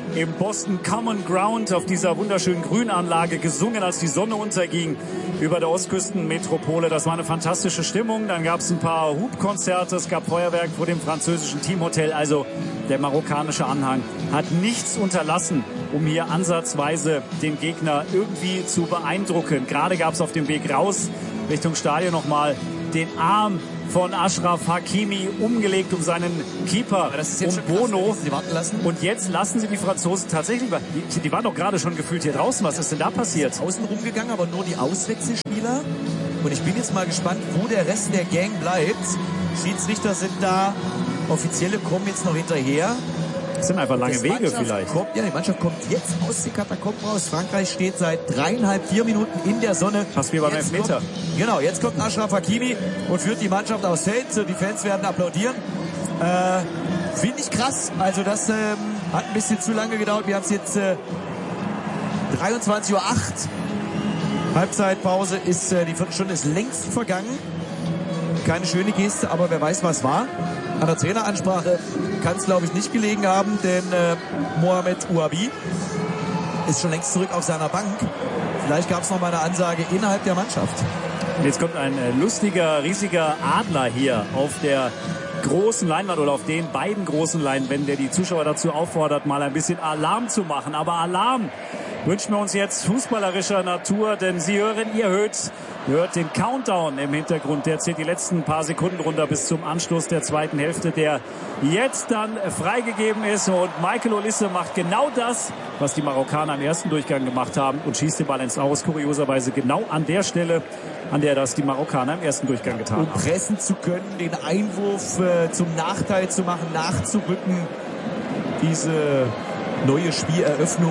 im Boston Common Ground auf dieser wunderschönen Grünanlage gesungen, als die Sonne unterging über der Ostküstenmetropole. Das war eine fantastische Stimmung. Dann gab es ein paar Hubkonzerte, es gab Feuerwerk vor dem französischen Teamhotel. Also der marokkanische Anhang hat nichts unterlassen, um hier ansatzweise den Gegner irgendwie zu beeindrucken. Gerade gab es auf dem Weg raus Richtung Stadion nochmal den Arm von Achraf Hakimi umgelegt um seinen Keeper, um Bono. Und jetzt lassen sie die Franzosen tatsächlich, die, die waren doch gerade schon gefühlt hier draußen. Was ist denn da passiert? Ist außen rumgegangen, aber nur die Auswechselspieler. Und ich bin jetzt mal gespannt, wo der Rest der Gang bleibt. Schiedsrichter sind da, Offizielle kommen jetzt noch hinterher. Das sind einfach lange Wege vielleicht. Kommt, ja, die Mannschaft kommt jetzt aus den Katakomben raus. Frankreich steht seit dreieinhalb, vier Minuten in der Sonne. Fast wie beim Elfmeter. Genau, jetzt kommt Achraf Hakimi und führt die Mannschaft aufs Feld. Die Fans werden applaudieren. Äh, Finde ich krass. Also das ähm, hat ein bisschen zu lange gedauert. Wir haben es jetzt äh, dreiundzwanzig Uhr acht. Halbzeitpause ist, äh, die Viertelstunde ist längst vergangen. Keine schöne Geste, aber wer weiß, was war. An der Traineransprache kann es, glaube ich, nicht gelegen haben, denn äh, Mohamed Ouabi ist schon längst zurück auf seiner Bank. Vielleicht gab es noch mal eine Ansage innerhalb der Mannschaft. Und jetzt kommt ein äh, lustiger, riesiger Adler hier auf der großen Leinwand oder auf den beiden großen Leinwänden, der die Zuschauer dazu auffordert, mal ein bisschen Alarm zu machen. Aber Alarm wünschen wir uns jetzt fußballerischer Natur, denn Sie hören, ihr hört, hört den Countdown im Hintergrund. Der zählt die letzten paar Sekunden runter bis zum Anschluss der zweiten Hälfte, der jetzt dann freigegeben ist. Und Michael Olise macht genau das, was die Marokkaner im ersten Durchgang gemacht haben und schießt den Ball ins Aus. Kurioserweise genau an der Stelle, an der das die Marokkaner im ersten Durchgang getan haben. Um pressen zu können, den Einwurf äh, zum Nachteil zu machen, nachzurücken. Diese neue Spieleröffnung,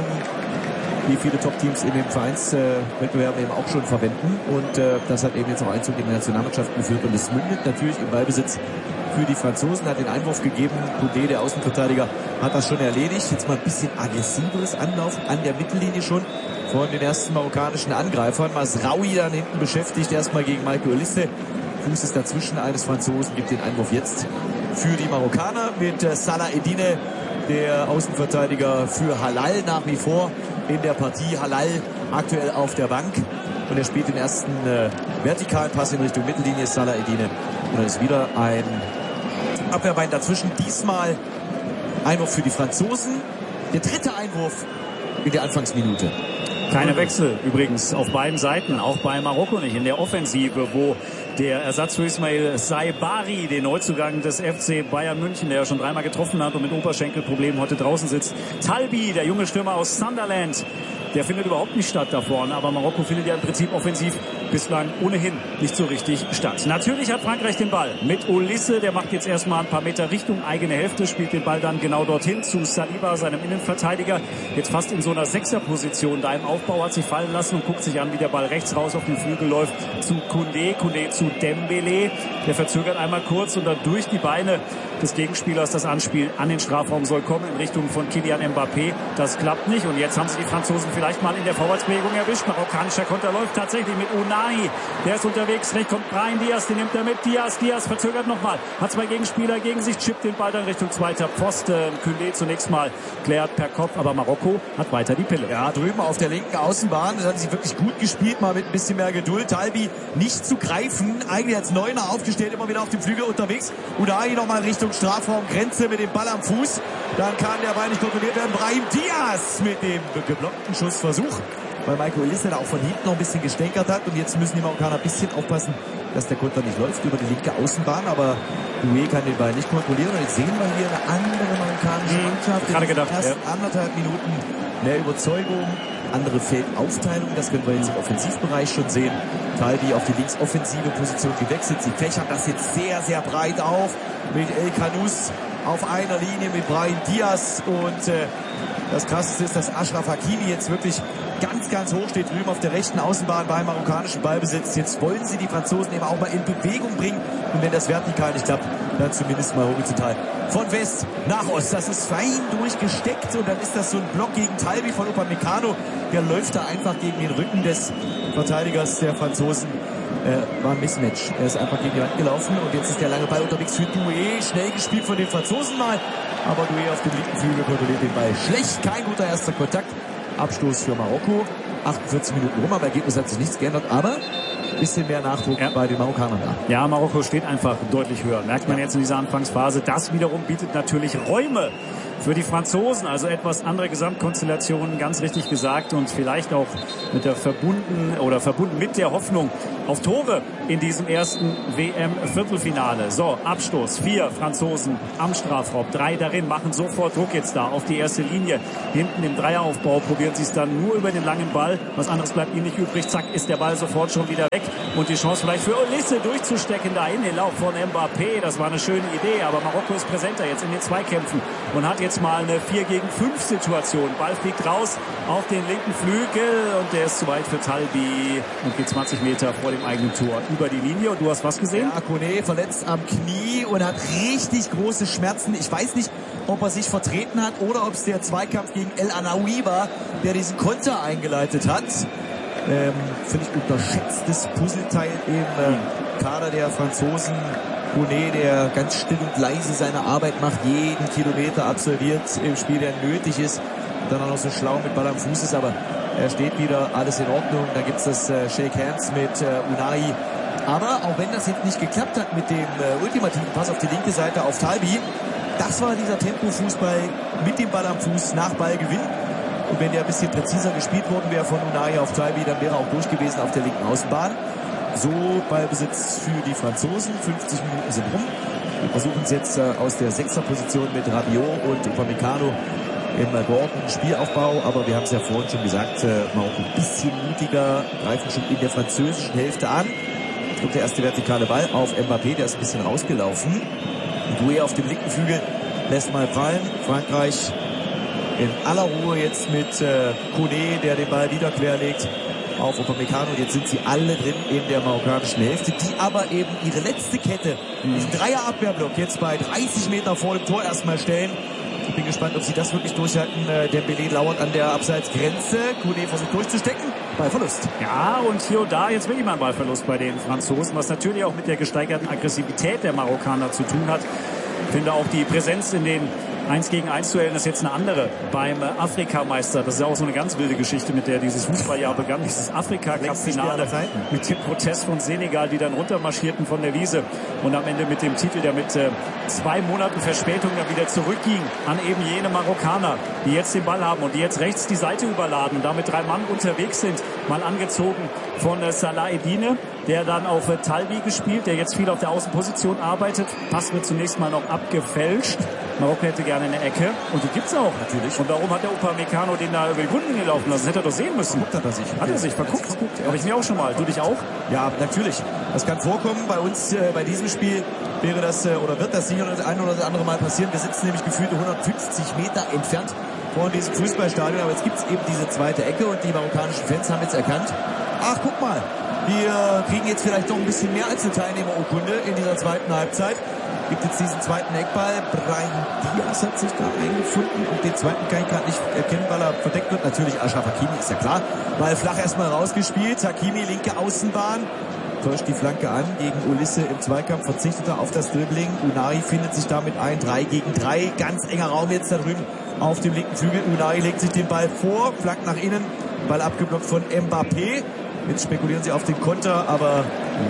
die viele Top-Teams in den Vereinswettbewerben eben auch schon verwenden. Und äh, das hat eben jetzt auch Einzug in die Nationalmannschaften geführt. Und es mündet natürlich im Ballbesitz für die Franzosen. Hat den Einwurf gegeben. Koundé, der Außenverteidiger, hat das schon erledigt. Jetzt mal ein bisschen aggressiveres Anlaufen an der Mittellinie schon von den ersten marokkanischen Angreifern. Masraoui dann hinten beschäftigt. Erstmal gegen Michael Olise. Fuß ist dazwischen eines Franzosen. Gibt den Einwurf jetzt für die Marokkaner mit äh, Salah Eddine, der Außenverteidiger für Halal nach wie vor in der Partie. Halal aktuell auf der Bank und er spielt den ersten äh, vertikalen Pass in Richtung Mittellinie. Salah Eddine und dann ist wieder ein Abwehrbein dazwischen. Diesmal Einwurf für die Franzosen. Der dritte Einwurf in der Anfangsminute. Keine Wechsel übrigens auf beiden Seiten, auch bei Marokko nicht. In der Offensive, wo der Ersatz für Ismail Saibari, den Neuzugang des F C Bayern München, der ja schon dreimal getroffen hat und mit Oberschenkelproblemen heute draußen sitzt. Talbi, der junge Stürmer aus Sunderland, der findet überhaupt nicht statt da vorne. Aber Marokko findet ja im Prinzip offensiv bislang ohnehin nicht so richtig statt. Natürlich hat Frankreich den Ball mit Olise. Der macht jetzt erstmal ein paar Meter Richtung eigene Hälfte, spielt den Ball dann genau dorthin zu Saliba, seinem Innenverteidiger. Jetzt fast in so einer Sechserposition da im Aufbau, hat sich fallen lassen und guckt sich an, wie der Ball rechts raus auf den Flügel läuft zu Koundé. Koundé zu Dembélé. Der verzögert einmal kurz und dann durch die Beine des Gegenspielers das Anspiel an den Strafraum soll kommen in Richtung von Kylian Mbappé. Das klappt nicht und jetzt haben sie die Franzosen vielleicht mal in der Vorwärtsbewegung erwischt. Marokkanischer Konter läuft tatsächlich mit Unai. Der ist unterwegs. Rechts kommt Brahim Diaz, den nimmt er mit. Diaz, Diaz verzögert nochmal. Hat zwei Gegenspieler gegen sich, chippt den Ball dann Richtung zweiter Pfosten. Koundé zunächst mal klärt per Kopf, aber Marokko hat weiter die Pille. Ja, drüben auf der linken Außenbahn, das hat sie wirklich gut gespielt, mal mit ein bisschen mehr Geduld. Talbi nicht zu greifen, eigentlich als Neuner aufgestellt, immer wieder auf dem Flügel unterwegs. Unai nochmal Richtung Strafraumgrenze mit dem Ball am Fuß. Dann kann der Ball nicht kontrolliert werden. Brahim Diaz mit dem geblockten Schussversuch, weil Michael Olise da auch von hinten noch ein bisschen gestänkert hat. Und jetzt müssen die Marokkaner ein bisschen aufpassen, dass der Konter nicht läuft über die linke Außenbahn. Aber Doué kann den Ball nicht kontrollieren. Und jetzt sehen wir hier eine andere marokkanische Mannschaft. Hm, gerade gedacht, in den ersten ja. anderthalb Minuten mehr Überzeugung, andere Feldaufteilung. Das können wir jetzt im Offensivbereich schon sehen. Talbi auf die linksoffensive Position gewechselt. Sie fächern das jetzt sehr, sehr breit auf mit El Khanous auf einer Linie mit Brahim Diaz. Und äh, das Krasseste ist, dass Achraf Hakimi jetzt wirklich ganz, ganz hoch steht, drüben auf der rechten Außenbahn beim marokkanischen Ballbesitz. Jetzt wollen sie die Franzosen eben auch mal in Bewegung bringen. Und wenn das vertikal nicht klappt, dann zumindest mal horizontal. Von West nach Ost. Das ist fein durchgesteckt. Und dann ist das so ein Block gegen Talbi von Upamecano. Der läuft da einfach gegen den Rücken des Verteidigers der Franzosen. Äh, war ein Mismatch. Er ist einfach gegen die Wand gelaufen. Und jetzt ist der lange Ball unterwegs für Doué. Schnell gespielt von den Franzosen mal. Aber Doué auf dem linken Flügel kontrolliert den Ball schlecht. Kein guter erster Kontakt. Abstoß für Marokko. achtundvierzig Minuten rum, am Ergebnis hat sich nichts geändert, aber ein bisschen mehr Nachdruck ja. bei den Marokkanern da. Ja, Marokko steht einfach deutlich höher. Merkt man ja. jetzt in dieser Anfangsphase. Das wiederum bietet natürlich Räume für die Franzosen, also etwas andere Gesamtkonstellationen, ganz richtig gesagt, und vielleicht auch mit der verbunden oder verbunden mit der Hoffnung auf Tore in diesem ersten W M-Viertelfinale. So, Abstoß, vier Franzosen am Strafraum, drei darin, machen sofort Druck jetzt da auf die erste Linie. Hinten im Dreieraufbau probieren sie es dann nur über den langen Ball. Was anderes bleibt ihnen nicht übrig. Zack, ist der Ball sofort schon wieder weg. Und die Chance vielleicht für Olisse durchzustecken da in den Lauf von Mbappé. Das war eine schöne Idee, aber Marokko ist präsenter jetzt in den Zweikämpfen und hat jetzt mal eine vier gegen fünf Situation. Ball fliegt raus auf den linken Flügel und der ist zu weit für Talbi und geht zwanzig Meter vor dem eigenen Tor über die Linie. Und du hast was gesehen? Ja, Kone verletzt am Knie und hat richtig große Schmerzen. Ich weiß nicht, ob er sich vertreten hat oder ob es der Zweikampf gegen El Anaoui war, der diesen Konter eingeleitet hat. Ähm, völlig unterschätztes Puzzleteil im äh, Kader der Franzosen. Kone, der ganz still und leise seine Arbeit macht, jeden Kilometer absolviert im Spiel, der nötig ist. Und dann auch noch so schlau mit Ball am Fuß ist, aber er steht wieder, alles in Ordnung. Da gibt es das äh, Shake Hands mit äh, Unai. Aber auch wenn das jetzt nicht geklappt hat mit dem äh, ultimativen Pass auf die linke Seite auf Talbi, das war dieser Tempo-Fußball mit dem Ball am Fuß nach Ballgewinn. Und wenn der ein bisschen präziser gespielt worden wäre von Unai auf Talbi, dann wäre er auch durch gewesen auf der linken Außenbahn. So Ballbesitz für die Franzosen. fünfzig Minuten sind rum. Wir versuchen es jetzt äh, aus der Sechserposition mit Rabiot und Upamecano im äh, geordneten Spielaufbau. Aber wir haben es ja vorhin schon gesagt, äh, Marokko ein bisschen mutiger, greifen schon in der französischen Hälfte an. Jetzt kommt der erste vertikale Ball auf Mbappé, der ist ein bisschen rausgelaufen. Doué auf dem linken Flügel lässt mal fallen. Frankreich in aller Ruhe jetzt mit äh, Kone, der den Ball wieder querlegt auf Upamecano. Jetzt sind sie alle drin in der marokkanischen Hälfte, die aber eben ihre letzte Kette, mhm. diesen Dreier-Abwehrblock jetzt bei dreißig Meter vor dem Tor erstmal stellen. Ich bin gespannt, ob sie das wirklich durchhalten. Äh, Dembélé lauert an der Abseitsgrenze. Kone versucht durchzustecken. Ballverlust. Ja, und hier und da jetzt wirklich mal ein Ballverlust bei den Franzosen, was natürlich auch mit der gesteigerten Aggressivität der Marokkaner zu tun hat. Ich finde auch die Präsenz in den eins gegen eins Duellen ist jetzt eine andere beim Afrikameister. Das ist ja auch so eine ganz wilde Geschichte, mit der dieses Fußballjahr begann. Dieses Afrika-Cup-Finale mit dem Protest von Senegal, die dann runtermarschierten von der Wiese und am Ende mit dem Titel, der mit äh, zwei Monaten Verspätung dann wieder zurückging an eben jene Marokkaner, die jetzt den Ball haben und die jetzt rechts die Seite überladen und damit drei Mann unterwegs sind. Mal angezogen von äh, Salah Eddine, der dann auf äh, Talbi gespielt, der jetzt viel auf der Außenposition arbeitet. Pass wird zunächst mal noch abgefälscht. Marokko hätte gerne eine Ecke. Und die gibt's auch. Natürlich. Und warum hat der Upamecano den da über die Grundlinie laufen lassen? Das hätte er doch sehen müssen. Verguckt hat er sich. Hat er sich verguckt? verguckt ja. Habe ich mir auch schon mal. Du dich auch? Ja, natürlich. Das kann vorkommen. Bei uns, äh, bei diesem Spiel wäre das, äh, oder wird das sicher das ein oder das andere Mal passieren. Wir sitzen nämlich gefühlte hundertfünfzig Meter entfernt von diesem Fußballstadion. Aber jetzt gibt's eben diese zweite Ecke und die marokkanischen Fans haben jetzt erkannt, ach, guck mal, wir kriegen jetzt vielleicht noch ein bisschen mehr als eine Teilnehmerurkunde in dieser zweiten Halbzeit. Gibt jetzt diesen zweiten Eckball. Brahim Diaz hat sich da eingefunden und den zweiten kann ich gerade nicht erkennen, weil er verdeckt wird. Natürlich Achraf Hakimi, ist ja klar. Ball flach erstmal rausgespielt. Hakimi, linke Außenbahn. Täuscht die Flanke an gegen Olisse im Zweikampf. Verzichtet er auf das Dribbling. Unai findet sich damit ein. drei gegen drei. Ganz enger Raum jetzt da drüben auf dem linken Flügel. Unai legt sich den Ball vor. Flankt nach innen. Ball abgeblockt von Mbappé. Jetzt spekulieren sie auf den Konter, aber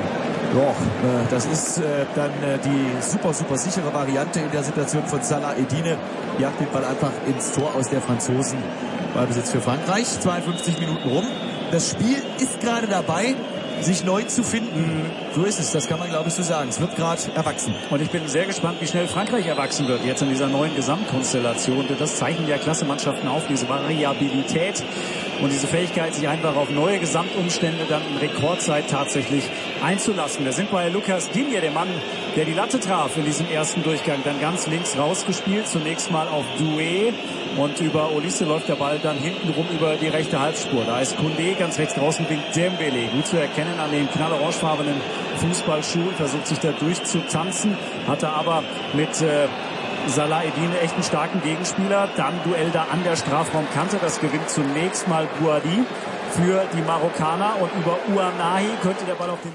doch, äh, das ist äh, dann äh, die super, super sichere Variante in der Situation von Salah Eddine. Jagt den Ball einfach ins Tor aus der Franzosen. Ballbesitz für Frankreich. zweiundfünfzig Minuten rum. Das Spiel ist gerade dabei, sich neu zu finden. So ist es, das kann man glaube ich so sagen. Es wird gerade erwachsen. Und ich bin sehr gespannt, wie schnell Frankreich erwachsen wird jetzt in dieser neuen Gesamtkonstellation. Das zeichnen ja Klasse-Mannschaften auf, diese Variabilität und diese Fähigkeit, sich einfach auf neue Gesamtumstände dann in Rekordzeit tatsächlich einzulassen. Wir sind bei Lucas Digne, der Mann, der die Latte traf in diesem ersten Durchgang, dann ganz links rausgespielt, zunächst mal auf Doué und über Olisse läuft der Ball dann hintenrum über die rechte Halbspur. Da ist Koundé, ganz rechts draußen winkt Dembélé, gut zu erkennen an den knallorangefarbenen Fußballschuhen, versucht sich da durchzutanzen, hatte aber mit äh, Salah Eddine echt einen starken Gegenspieler. Dann Duell da an der Strafraumkante. Das gewinnt zunächst mal Bouhaddi für die Marokkaner. Und über Ouanahi könnte der Ball auf den linken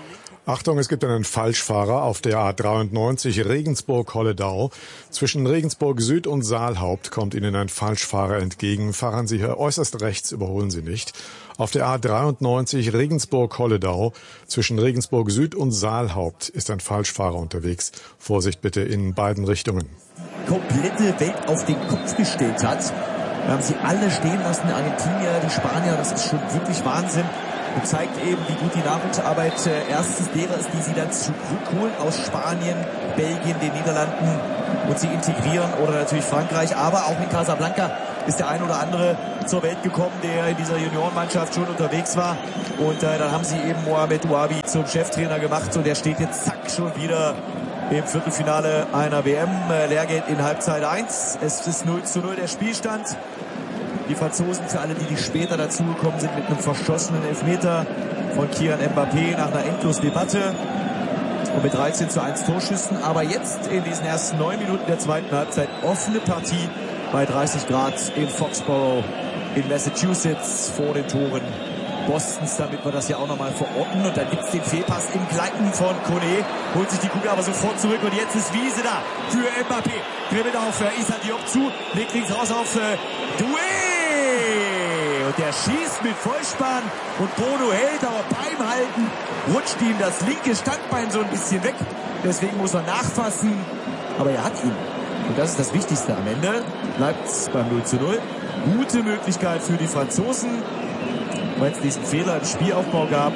Achtung, es gibt einen Falschfahrer auf der A dreiundneunzig Regensburg-Holledau. Zwischen Regensburg Süd und Saalhaupt kommt Ihnen ein Falschfahrer entgegen. Fahren Sie hier äußerst rechts, überholen Sie nicht. Auf der A dreiundneunzig Regensburg-Holledau zwischen Regensburg Süd und Saalhaupt ist ein Falschfahrer unterwegs. Vorsicht bitte in beiden Richtungen. Komplette Welt auf den Kopf gestellt hat. Da haben sie alle stehen lassen, die Argentinier, die Spanier, das ist schon wirklich Wahnsinn. Und zeigt eben, wie gut die Nachwuchsarbeit äh, erstens derer ist, die sie dann zurückholen aus Spanien, Belgien, den Niederlanden und sie integrieren, oder natürlich Frankreich. Aber auch in Casablanca ist der ein oder andere zur Welt gekommen, der in dieser Juniorenmannschaft schon unterwegs war. Und äh, dann haben sie eben Mohamed Ouabi zum Cheftrainer gemacht und der steht jetzt zack schon wieder im Viertelfinale einer W M. Äh, Lehrgeld in Halbzeit eins. Es ist null zu null der Spielstand. Die Franzosen, für alle, die, die später dazugekommen sind, mit einem verschossenen Elfmeter von Kylian Mbappé nach einer endlosen Debatte und mit dreizehn zu eins Torschüssen. Aber jetzt in diesen ersten neun Minuten der zweiten Halbzeit offene Partie bei dreißig Grad in Foxborough in Massachusetts vor den Toren Bostons, damit wir das ja auch nochmal verorten. Und dann gibt es den Fehlpass im Gleiten von Kone, holt sich die Kugel aber sofort zurück und jetzt ist Wiese da für Mbappé. Dribbelt auf äh, Issa Diop zu, legt links raus auf äh, Doué. Und der schießt mit Vollspann und Bono hält, aber beim Halten rutscht ihm das linke Standbein so ein bisschen weg. Deswegen muss er nachfassen, aber er hat ihn. Und das ist das Wichtigste am Ende. Bleibt es beim null zu null. Gute Möglichkeit für die Franzosen, weil es diesen Fehler im Spielaufbau gab.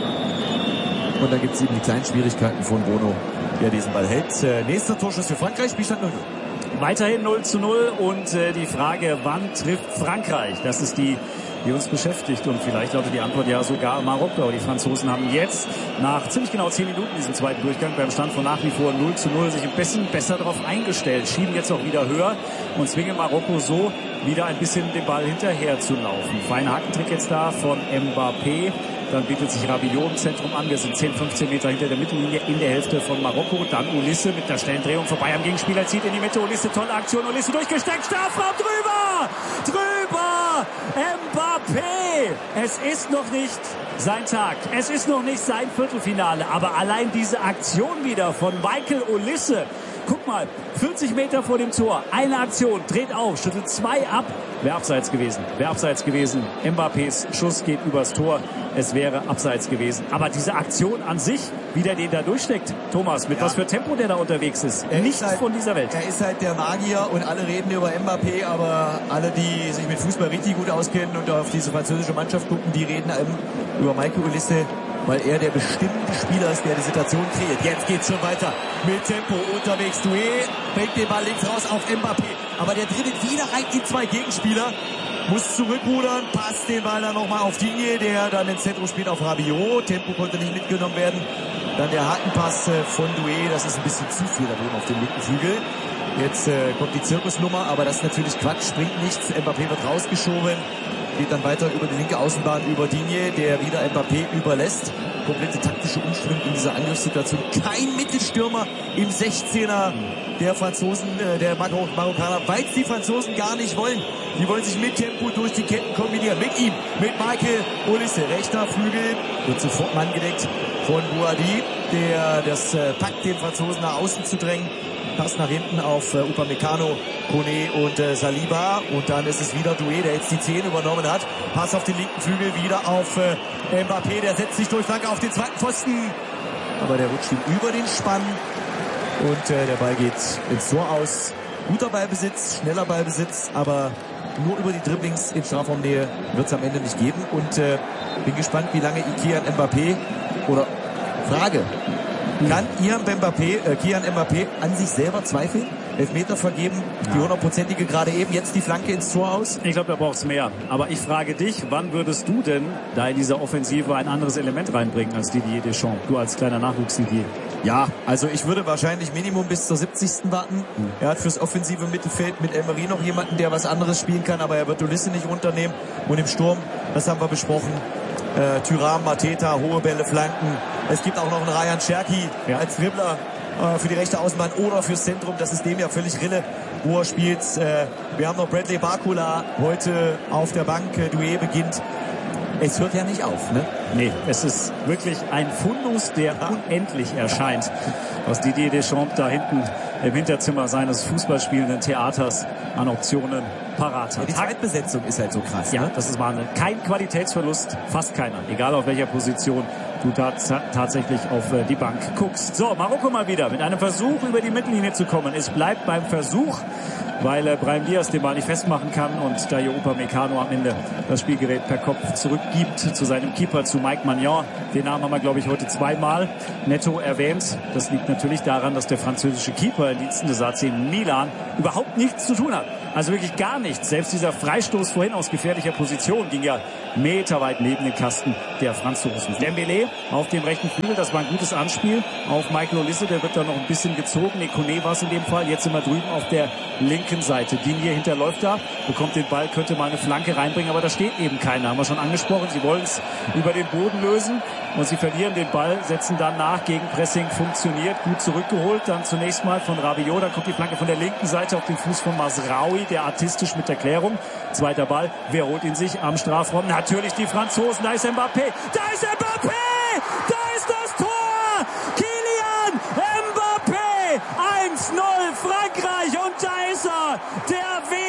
Und dann gibt es eben die kleinen Schwierigkeiten von Bono, der diesen Ball hält. Äh, nächster Torschuss für Frankreich, Spielstand null null. Weiterhin null zu null und äh, die Frage, wann trifft Frankreich? Das ist die, die uns beschäftigt und vielleicht lautet die Antwort ja sogar Marokko. Die Franzosen haben jetzt nach ziemlich genau zehn Minuten diesen zweiten Durchgang beim Stand von nach wie vor null zu null sich ein bisschen besser darauf eingestellt, schieben jetzt auch wieder höher und zwingen Marokko so wieder ein bisschen den Ball hinterher zu laufen. Feiner Hackentrick jetzt da von Mbappé. Dann bietet sich Rabiot im Zentrum an. Wir sind zehn, fünfzehn Meter hinter der Mittellinie in der Hälfte von Marokko. Dann Ulisse mit der schnellen Drehung vorbei am Gegenspieler, zieht in die Mitte. Ulisse, tolle Aktion. Ulisse durchgesteckt. Strafraum drüber! Drüber! Mbappé! Es ist noch nicht sein Tag. Es ist noch nicht sein Viertelfinale. Aber allein diese Aktion wieder von Michael Ulisse. Guck mal, vierzig Meter vor dem Tor, eine Aktion, dreht auf, schüttelt zwei ab. Wäre abseits gewesen, wäre abseits gewesen. Mbappés Schuss geht übers Tor, es wäre abseits gewesen. Aber diese Aktion an sich, wie der den da durchsteckt, Thomas, mit ja. was für Tempo der da unterwegs ist, er nichts ist halt, von dieser Welt. Er ist halt der Magier und alle reden über Mbappé, aber alle, die sich mit Fußball richtig gut auskennen und auf diese französische Mannschaft gucken, die reden über Michael Ulisse, weil er der bestimmte Spieler ist, der die Situation kreiert. Jetzt geht's schon weiter mit Tempo unterwegs. Doué bringt den Ball links raus auf Mbappé. Aber der dribbelt wieder rein in zwei Gegenspieler. Muss zurückrudern, passt den Ball dann nochmal auf Digne, der dann ins Zentrum spielt auf Rabiot. Tempo konnte nicht mitgenommen werden. Dann der Hakenpass von Doué. Das ist ein bisschen zu viel da oben auf dem linken Flügel. Jetzt äh, kommt die Zirkusnummer, aber das ist natürlich Quatsch, bringt nichts. Mbappé wird rausgeschoben. Geht dann weiter über die linke Außenbahn über Digne, der wieder Mbappé überlässt. Komplette taktische Umschwung in dieser Angriffssituation. Kein Mittelstürmer im sechzehner der Franzosen, äh, der Mar- Marokkaner, weil es die Franzosen gar nicht wollen. Die wollen sich mit Tempo durch die Ketten kombinieren. Mit ihm, mit Michael Ulisse. Rechter Flügel wird sofort Mann gedeckt von Boadi, der das äh, packt, den Franzosen nach außen zu drängen. Pass nach hinten auf äh, Upamecano, Kone und äh, Saliba. Und dann ist es wieder Doué, der jetzt die zehn übernommen hat. Pass auf den linken Flügel wieder auf äh, Mbappé. Der setzt sich durch, Flanke auf den zweiten Pfosten. Aber der rutscht ihm über den Spann. Und äh, der Ball geht ins Tor aus. Guter Ballbesitz, schneller Ballbesitz. Aber nur über die Dribblings in Strafraumnähe wird es am Ende nicht geben. Und äh, bin gespannt, wie lange Kylian Mbappé oder Frage. Kann Kylian Mbappé, äh, Kylian Mbappé an sich selber zweifeln? Elfmeter vergeben, ja. Die hundertprozentige gerade eben, jetzt die Flanke ins Tor aus? Ich glaube, da braucht es mehr. Aber ich frage dich, wann würdest du denn da in dieser Offensive ein anderes Element reinbringen als Didier Deschamps? Du als kleiner Nachwuchs-Didier. Ja, also ich würde wahrscheinlich Minimum bis zur siebzigsten warten. Mhm. Er hat fürs offensive Mittelfeld mit Emery noch jemanden, der was anderes spielen kann, aber er wird Ulisse nicht runternehmen. Und im Sturm, das haben wir besprochen, äh, Thuram, Mateta, hohe Bälle, Flanken. Es gibt auch noch einen Ryan Cherki ja. als Dribbler äh, für die rechte Außenbahn oder fürs Zentrum. Das ist dem ja völlig Rille, wo er spielt. Äh, wir haben noch Bradley Barcola heute auf der Bank. Äh, Doué beginnt. Es hört ja nicht auf, ne? Nee, es ist wirklich ein Fundus, der unendlich erscheint, was Didier Deschamps da hinten im Hinterzimmer seines fußballspielenden Theaters an Optionen parat hat. Ja, die Zeitbesetzung ist halt so krass. Ja, ne? das ist Wahnsinn. Kein Qualitätsverlust, fast keiner. Egal auf welcher Position du da tatsächlich auf die Bank guckst. So, Marokko mal wieder mit einem Versuch, über die Mittellinie zu kommen. Es bleibt beim Versuch, weil äh, Brahim Diaz den Ball nicht festmachen kann und Dayot Upamecano am Ende das Spielgerät per Kopf zurückgibt zu seinem Keeper, zu Mike Maignan. Den Namen haben wir, glaube ich, heute zweimal netto erwähnt. Das liegt natürlich daran, dass der französische Keeper in Diensten des A C Milan überhaupt nichts zu tun hat. Also wirklich gar nichts. Selbst dieser Freistoß vorhin aus gefährlicher Position ging ja meterweit neben den Kasten der Franzosen. Dembélé auf dem rechten Flügel, das war ein gutes Anspiel auf Michael Olise, der wird da noch ein bisschen gezogen. Ekone war es in dem Fall. Jetzt sind wir drüben auf der linken Seite. Digne hinterläuft da, bekommt den Ball, könnte mal eine Flanke reinbringen, aber da steht eben keiner. Haben wir schon angesprochen. Sie wollen es über den Boden lösen und sie verlieren den Ball, setzen dann nach. Gegenpressing funktioniert, gut zurückgeholt. Dann zunächst mal von Rabiot, da kommt die Flanke von der linken Seite auf den Fuß von Mazraoui, der artistisch mit der Klärung. Zweiter Ball, wer holt ihn sich am Strafraum? Natürlich die Franzosen, da ist Mbappé, da ist Mbappé, da ist das Tor! Kylian Mbappé, eins null Frankreich und da ist er, der W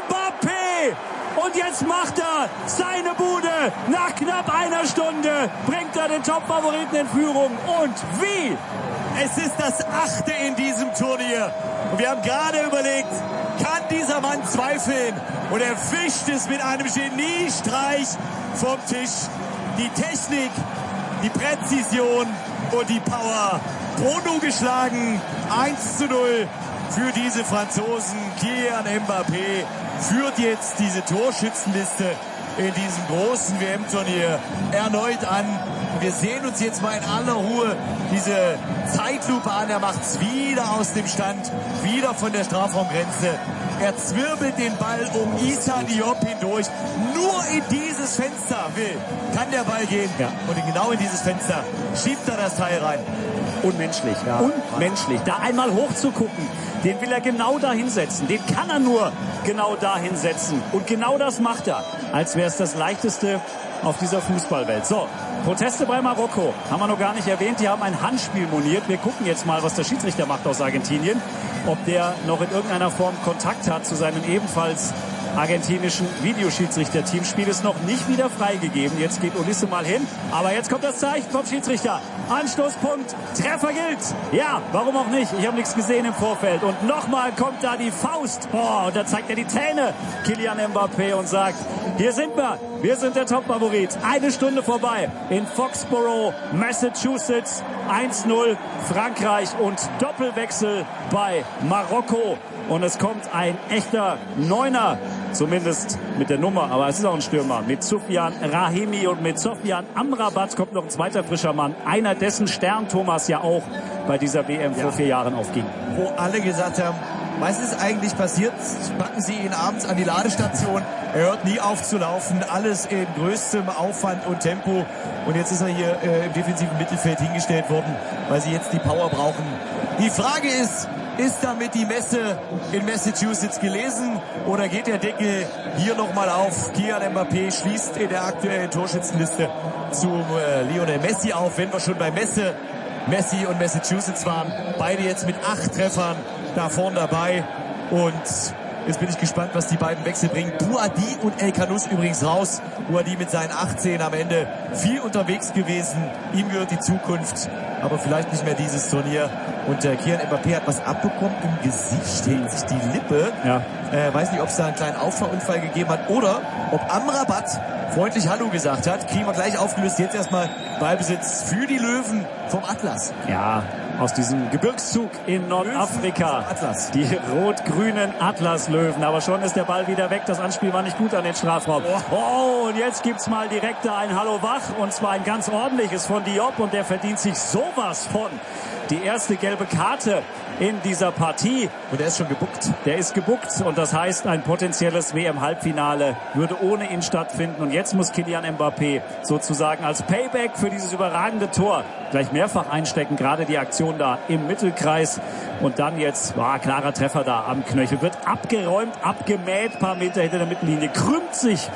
M-Mbappé. Und jetzt macht er seine Bude. Nach knapp einer Stunde bringt er den Top-Favoriten in Führung. Und wie? Es ist das achte in diesem Turnier. Und wir haben gerade überlegt, kann dieser Mann zweifeln? Und er fischt es mit einem Geniestreich vom Tisch. Die Technik, die Präzision und die Power. Bono geschlagen. eins zu null für diese Franzosen. Kylian Mbappé führt jetzt diese Torschützenliste in diesem großen W M-Turnier erneut an. Wir sehen uns jetzt mal in aller Ruhe diese Zeitlupe an. Er macht es wieder aus dem Stand, wieder von der Strafraumgrenze. Er zwirbelt den Ball um Issa Diop hindurch. Nur in dieses Fenster will, kann der Ball gehen. Ja. Und genau in dieses Fenster schiebt er das Teil rein. Unmenschlich, ja. Unmenschlich. Da einmal hoch zu gucken, den will er genau da hinsetzen. Den kann er nur genau da hinsetzen. Und genau das macht er. Als wäre es das Leichteste auf dieser Fußballwelt. So, Proteste bei Marokko. Haben wir noch gar nicht erwähnt. Die haben ein Handspiel moniert. Wir gucken jetzt mal, was der Schiedsrichter macht aus Argentinien. Ob der noch in irgendeiner Form Kontakt hat zu seinem ebenfalls argentinischen Videoschiedsrichter-Team. Spiel ist noch nicht wieder freigegeben. Jetzt geht Olise mal hin. Aber jetzt kommt das Zeichen vom Schiedsrichter. Anstoßpunkt. Treffer gilt. Ja, warum auch nicht? Ich habe nichts gesehen im Vorfeld. Und nochmal kommt da die Faust. Oh, und da zeigt er die Zähne, Kylian Mbappé, und sagt, hier sind wir. Wir sind der Top-Favorit. Eine Stunde vorbei in Foxborough, Massachusetts. eins null Frankreich und Doppelwechsel bei Marokko. Und es kommt ein echter Neuner, zumindest mit der Nummer, aber es ist auch ein Stürmer, mit Soufiane Rahimi, und mit Sofiane Amrabat kommt noch ein zweiter frischer Mann, einer dessen Stern Thomas ja auch bei dieser W M ja. vor vier Jahren aufging. Wo alle gesagt haben, was ist eigentlich passiert? Packen Sie ihn abends an die Ladestation, er hört nie auf zu laufen, alles in größtem Aufwand und Tempo, und jetzt ist er hier äh, im defensiven Mittelfeld hingestellt worden, weil sie jetzt die Power brauchen. Die Frage ist, ist damit die Messe in Massachusetts gelesen, oder geht der Deckel hier nochmal auf? Kylian Mbappé schließt in der aktuellen Torschützenliste zu äh, Lionel Messi auf. Wenn wir schon bei Messe, Messi und Massachusetts waren, beide jetzt mit acht Treffern da vorne dabei. Und jetzt bin ich gespannt, was die beiden Wechsel bringen. Bouhaddi und El Khanous übrigens raus. Bouhaddi mit seinen achtzehn am Ende viel unterwegs gewesen. Ihm gehört die Zukunft, aber vielleicht nicht mehr dieses Turnier. Und äh, Kylian Mbappé hat was abbekommen im Gesicht, hält sich die Lippe. Ja. Äh, weiß nicht, ob es da einen kleinen Auffahrunfall gegeben hat oder ob Amrabat freundlich Hallo gesagt hat. Kriegen wir gleich aufgelöst. Jetzt erstmal Ballbesitz für die Löwen vom Atlas. Ja, aus diesem Gebirgszug in Nordafrika. Atlas. Die rot-grünen Atlas-Löwen. Aber schon ist der Ball wieder weg. Das Anspiel war nicht gut an den Strafraum. Oh, und jetzt gibt's mal direkt da ein Hallo wach. Und zwar ein ganz ordentliches von Diop. Und der verdient sich sowas von. Die erste gelbe Karte in dieser Partie. Und er ist schon gebuckt. Der ist gebuckt. Und das heißt, ein potenzielles W M-Halbfinale würde ohne ihn stattfinden. Und jetzt muss Kylian Mbappé sozusagen als Payback für dieses überragende Tor gleich mehrfach einstecken. Gerade die Aktion da im Mittelkreis. Und dann jetzt, war klarer Treffer da am Knöchel. Wird abgeräumt, abgemäht, paar Meter hinter der Mittellinie. Krümmt sich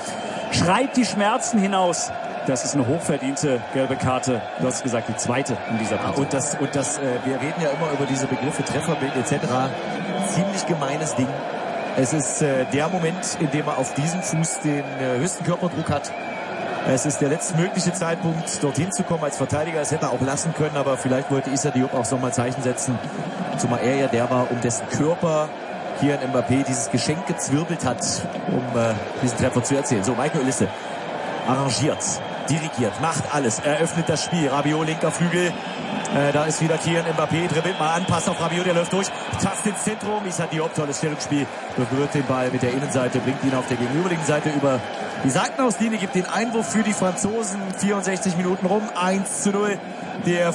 schreit die Schmerzen hinaus. Das ist eine hochverdiente gelbe Karte. Du hast gesagt, die zweite in dieser Partie. Und das, und das, äh, wir reden ja immer über diese Begriffe Trefferbild et cetera. Ziemlich gemeines Ding. Es ist äh, der Moment, in dem er auf diesem Fuß den äh, höchsten Körperdruck hat. Es ist der letztmögliche Zeitpunkt, dorthin zu kommen als Verteidiger. Es hätte er auch lassen können, aber vielleicht wollte Issa Diop auch nochmal Zeichen setzen. Zumal er ja der war, um dessen Körper hier in Mbappé dieses Geschenk gezwirbelt hat, um äh, diesen Treffer zu erzielen. So, Michael Olise arrangiert, dirigiert, macht alles, eröffnet das Spiel. Rabiot, linker Flügel. Äh, da ist wieder Kylian Mbappé, dribbelt mal an, Pass auf Rabiot, der läuft durch, Tast ins Zentrum, Issa Diop, tolles Stellungsspiel, berührt den Ball mit der Innenseite, bringt ihn auf der gegenüberliegenden Seite über die Seitenauslinie, gibt den Einwurf für die Franzosen, vierundsechzig Minuten rum, eins zu null. Der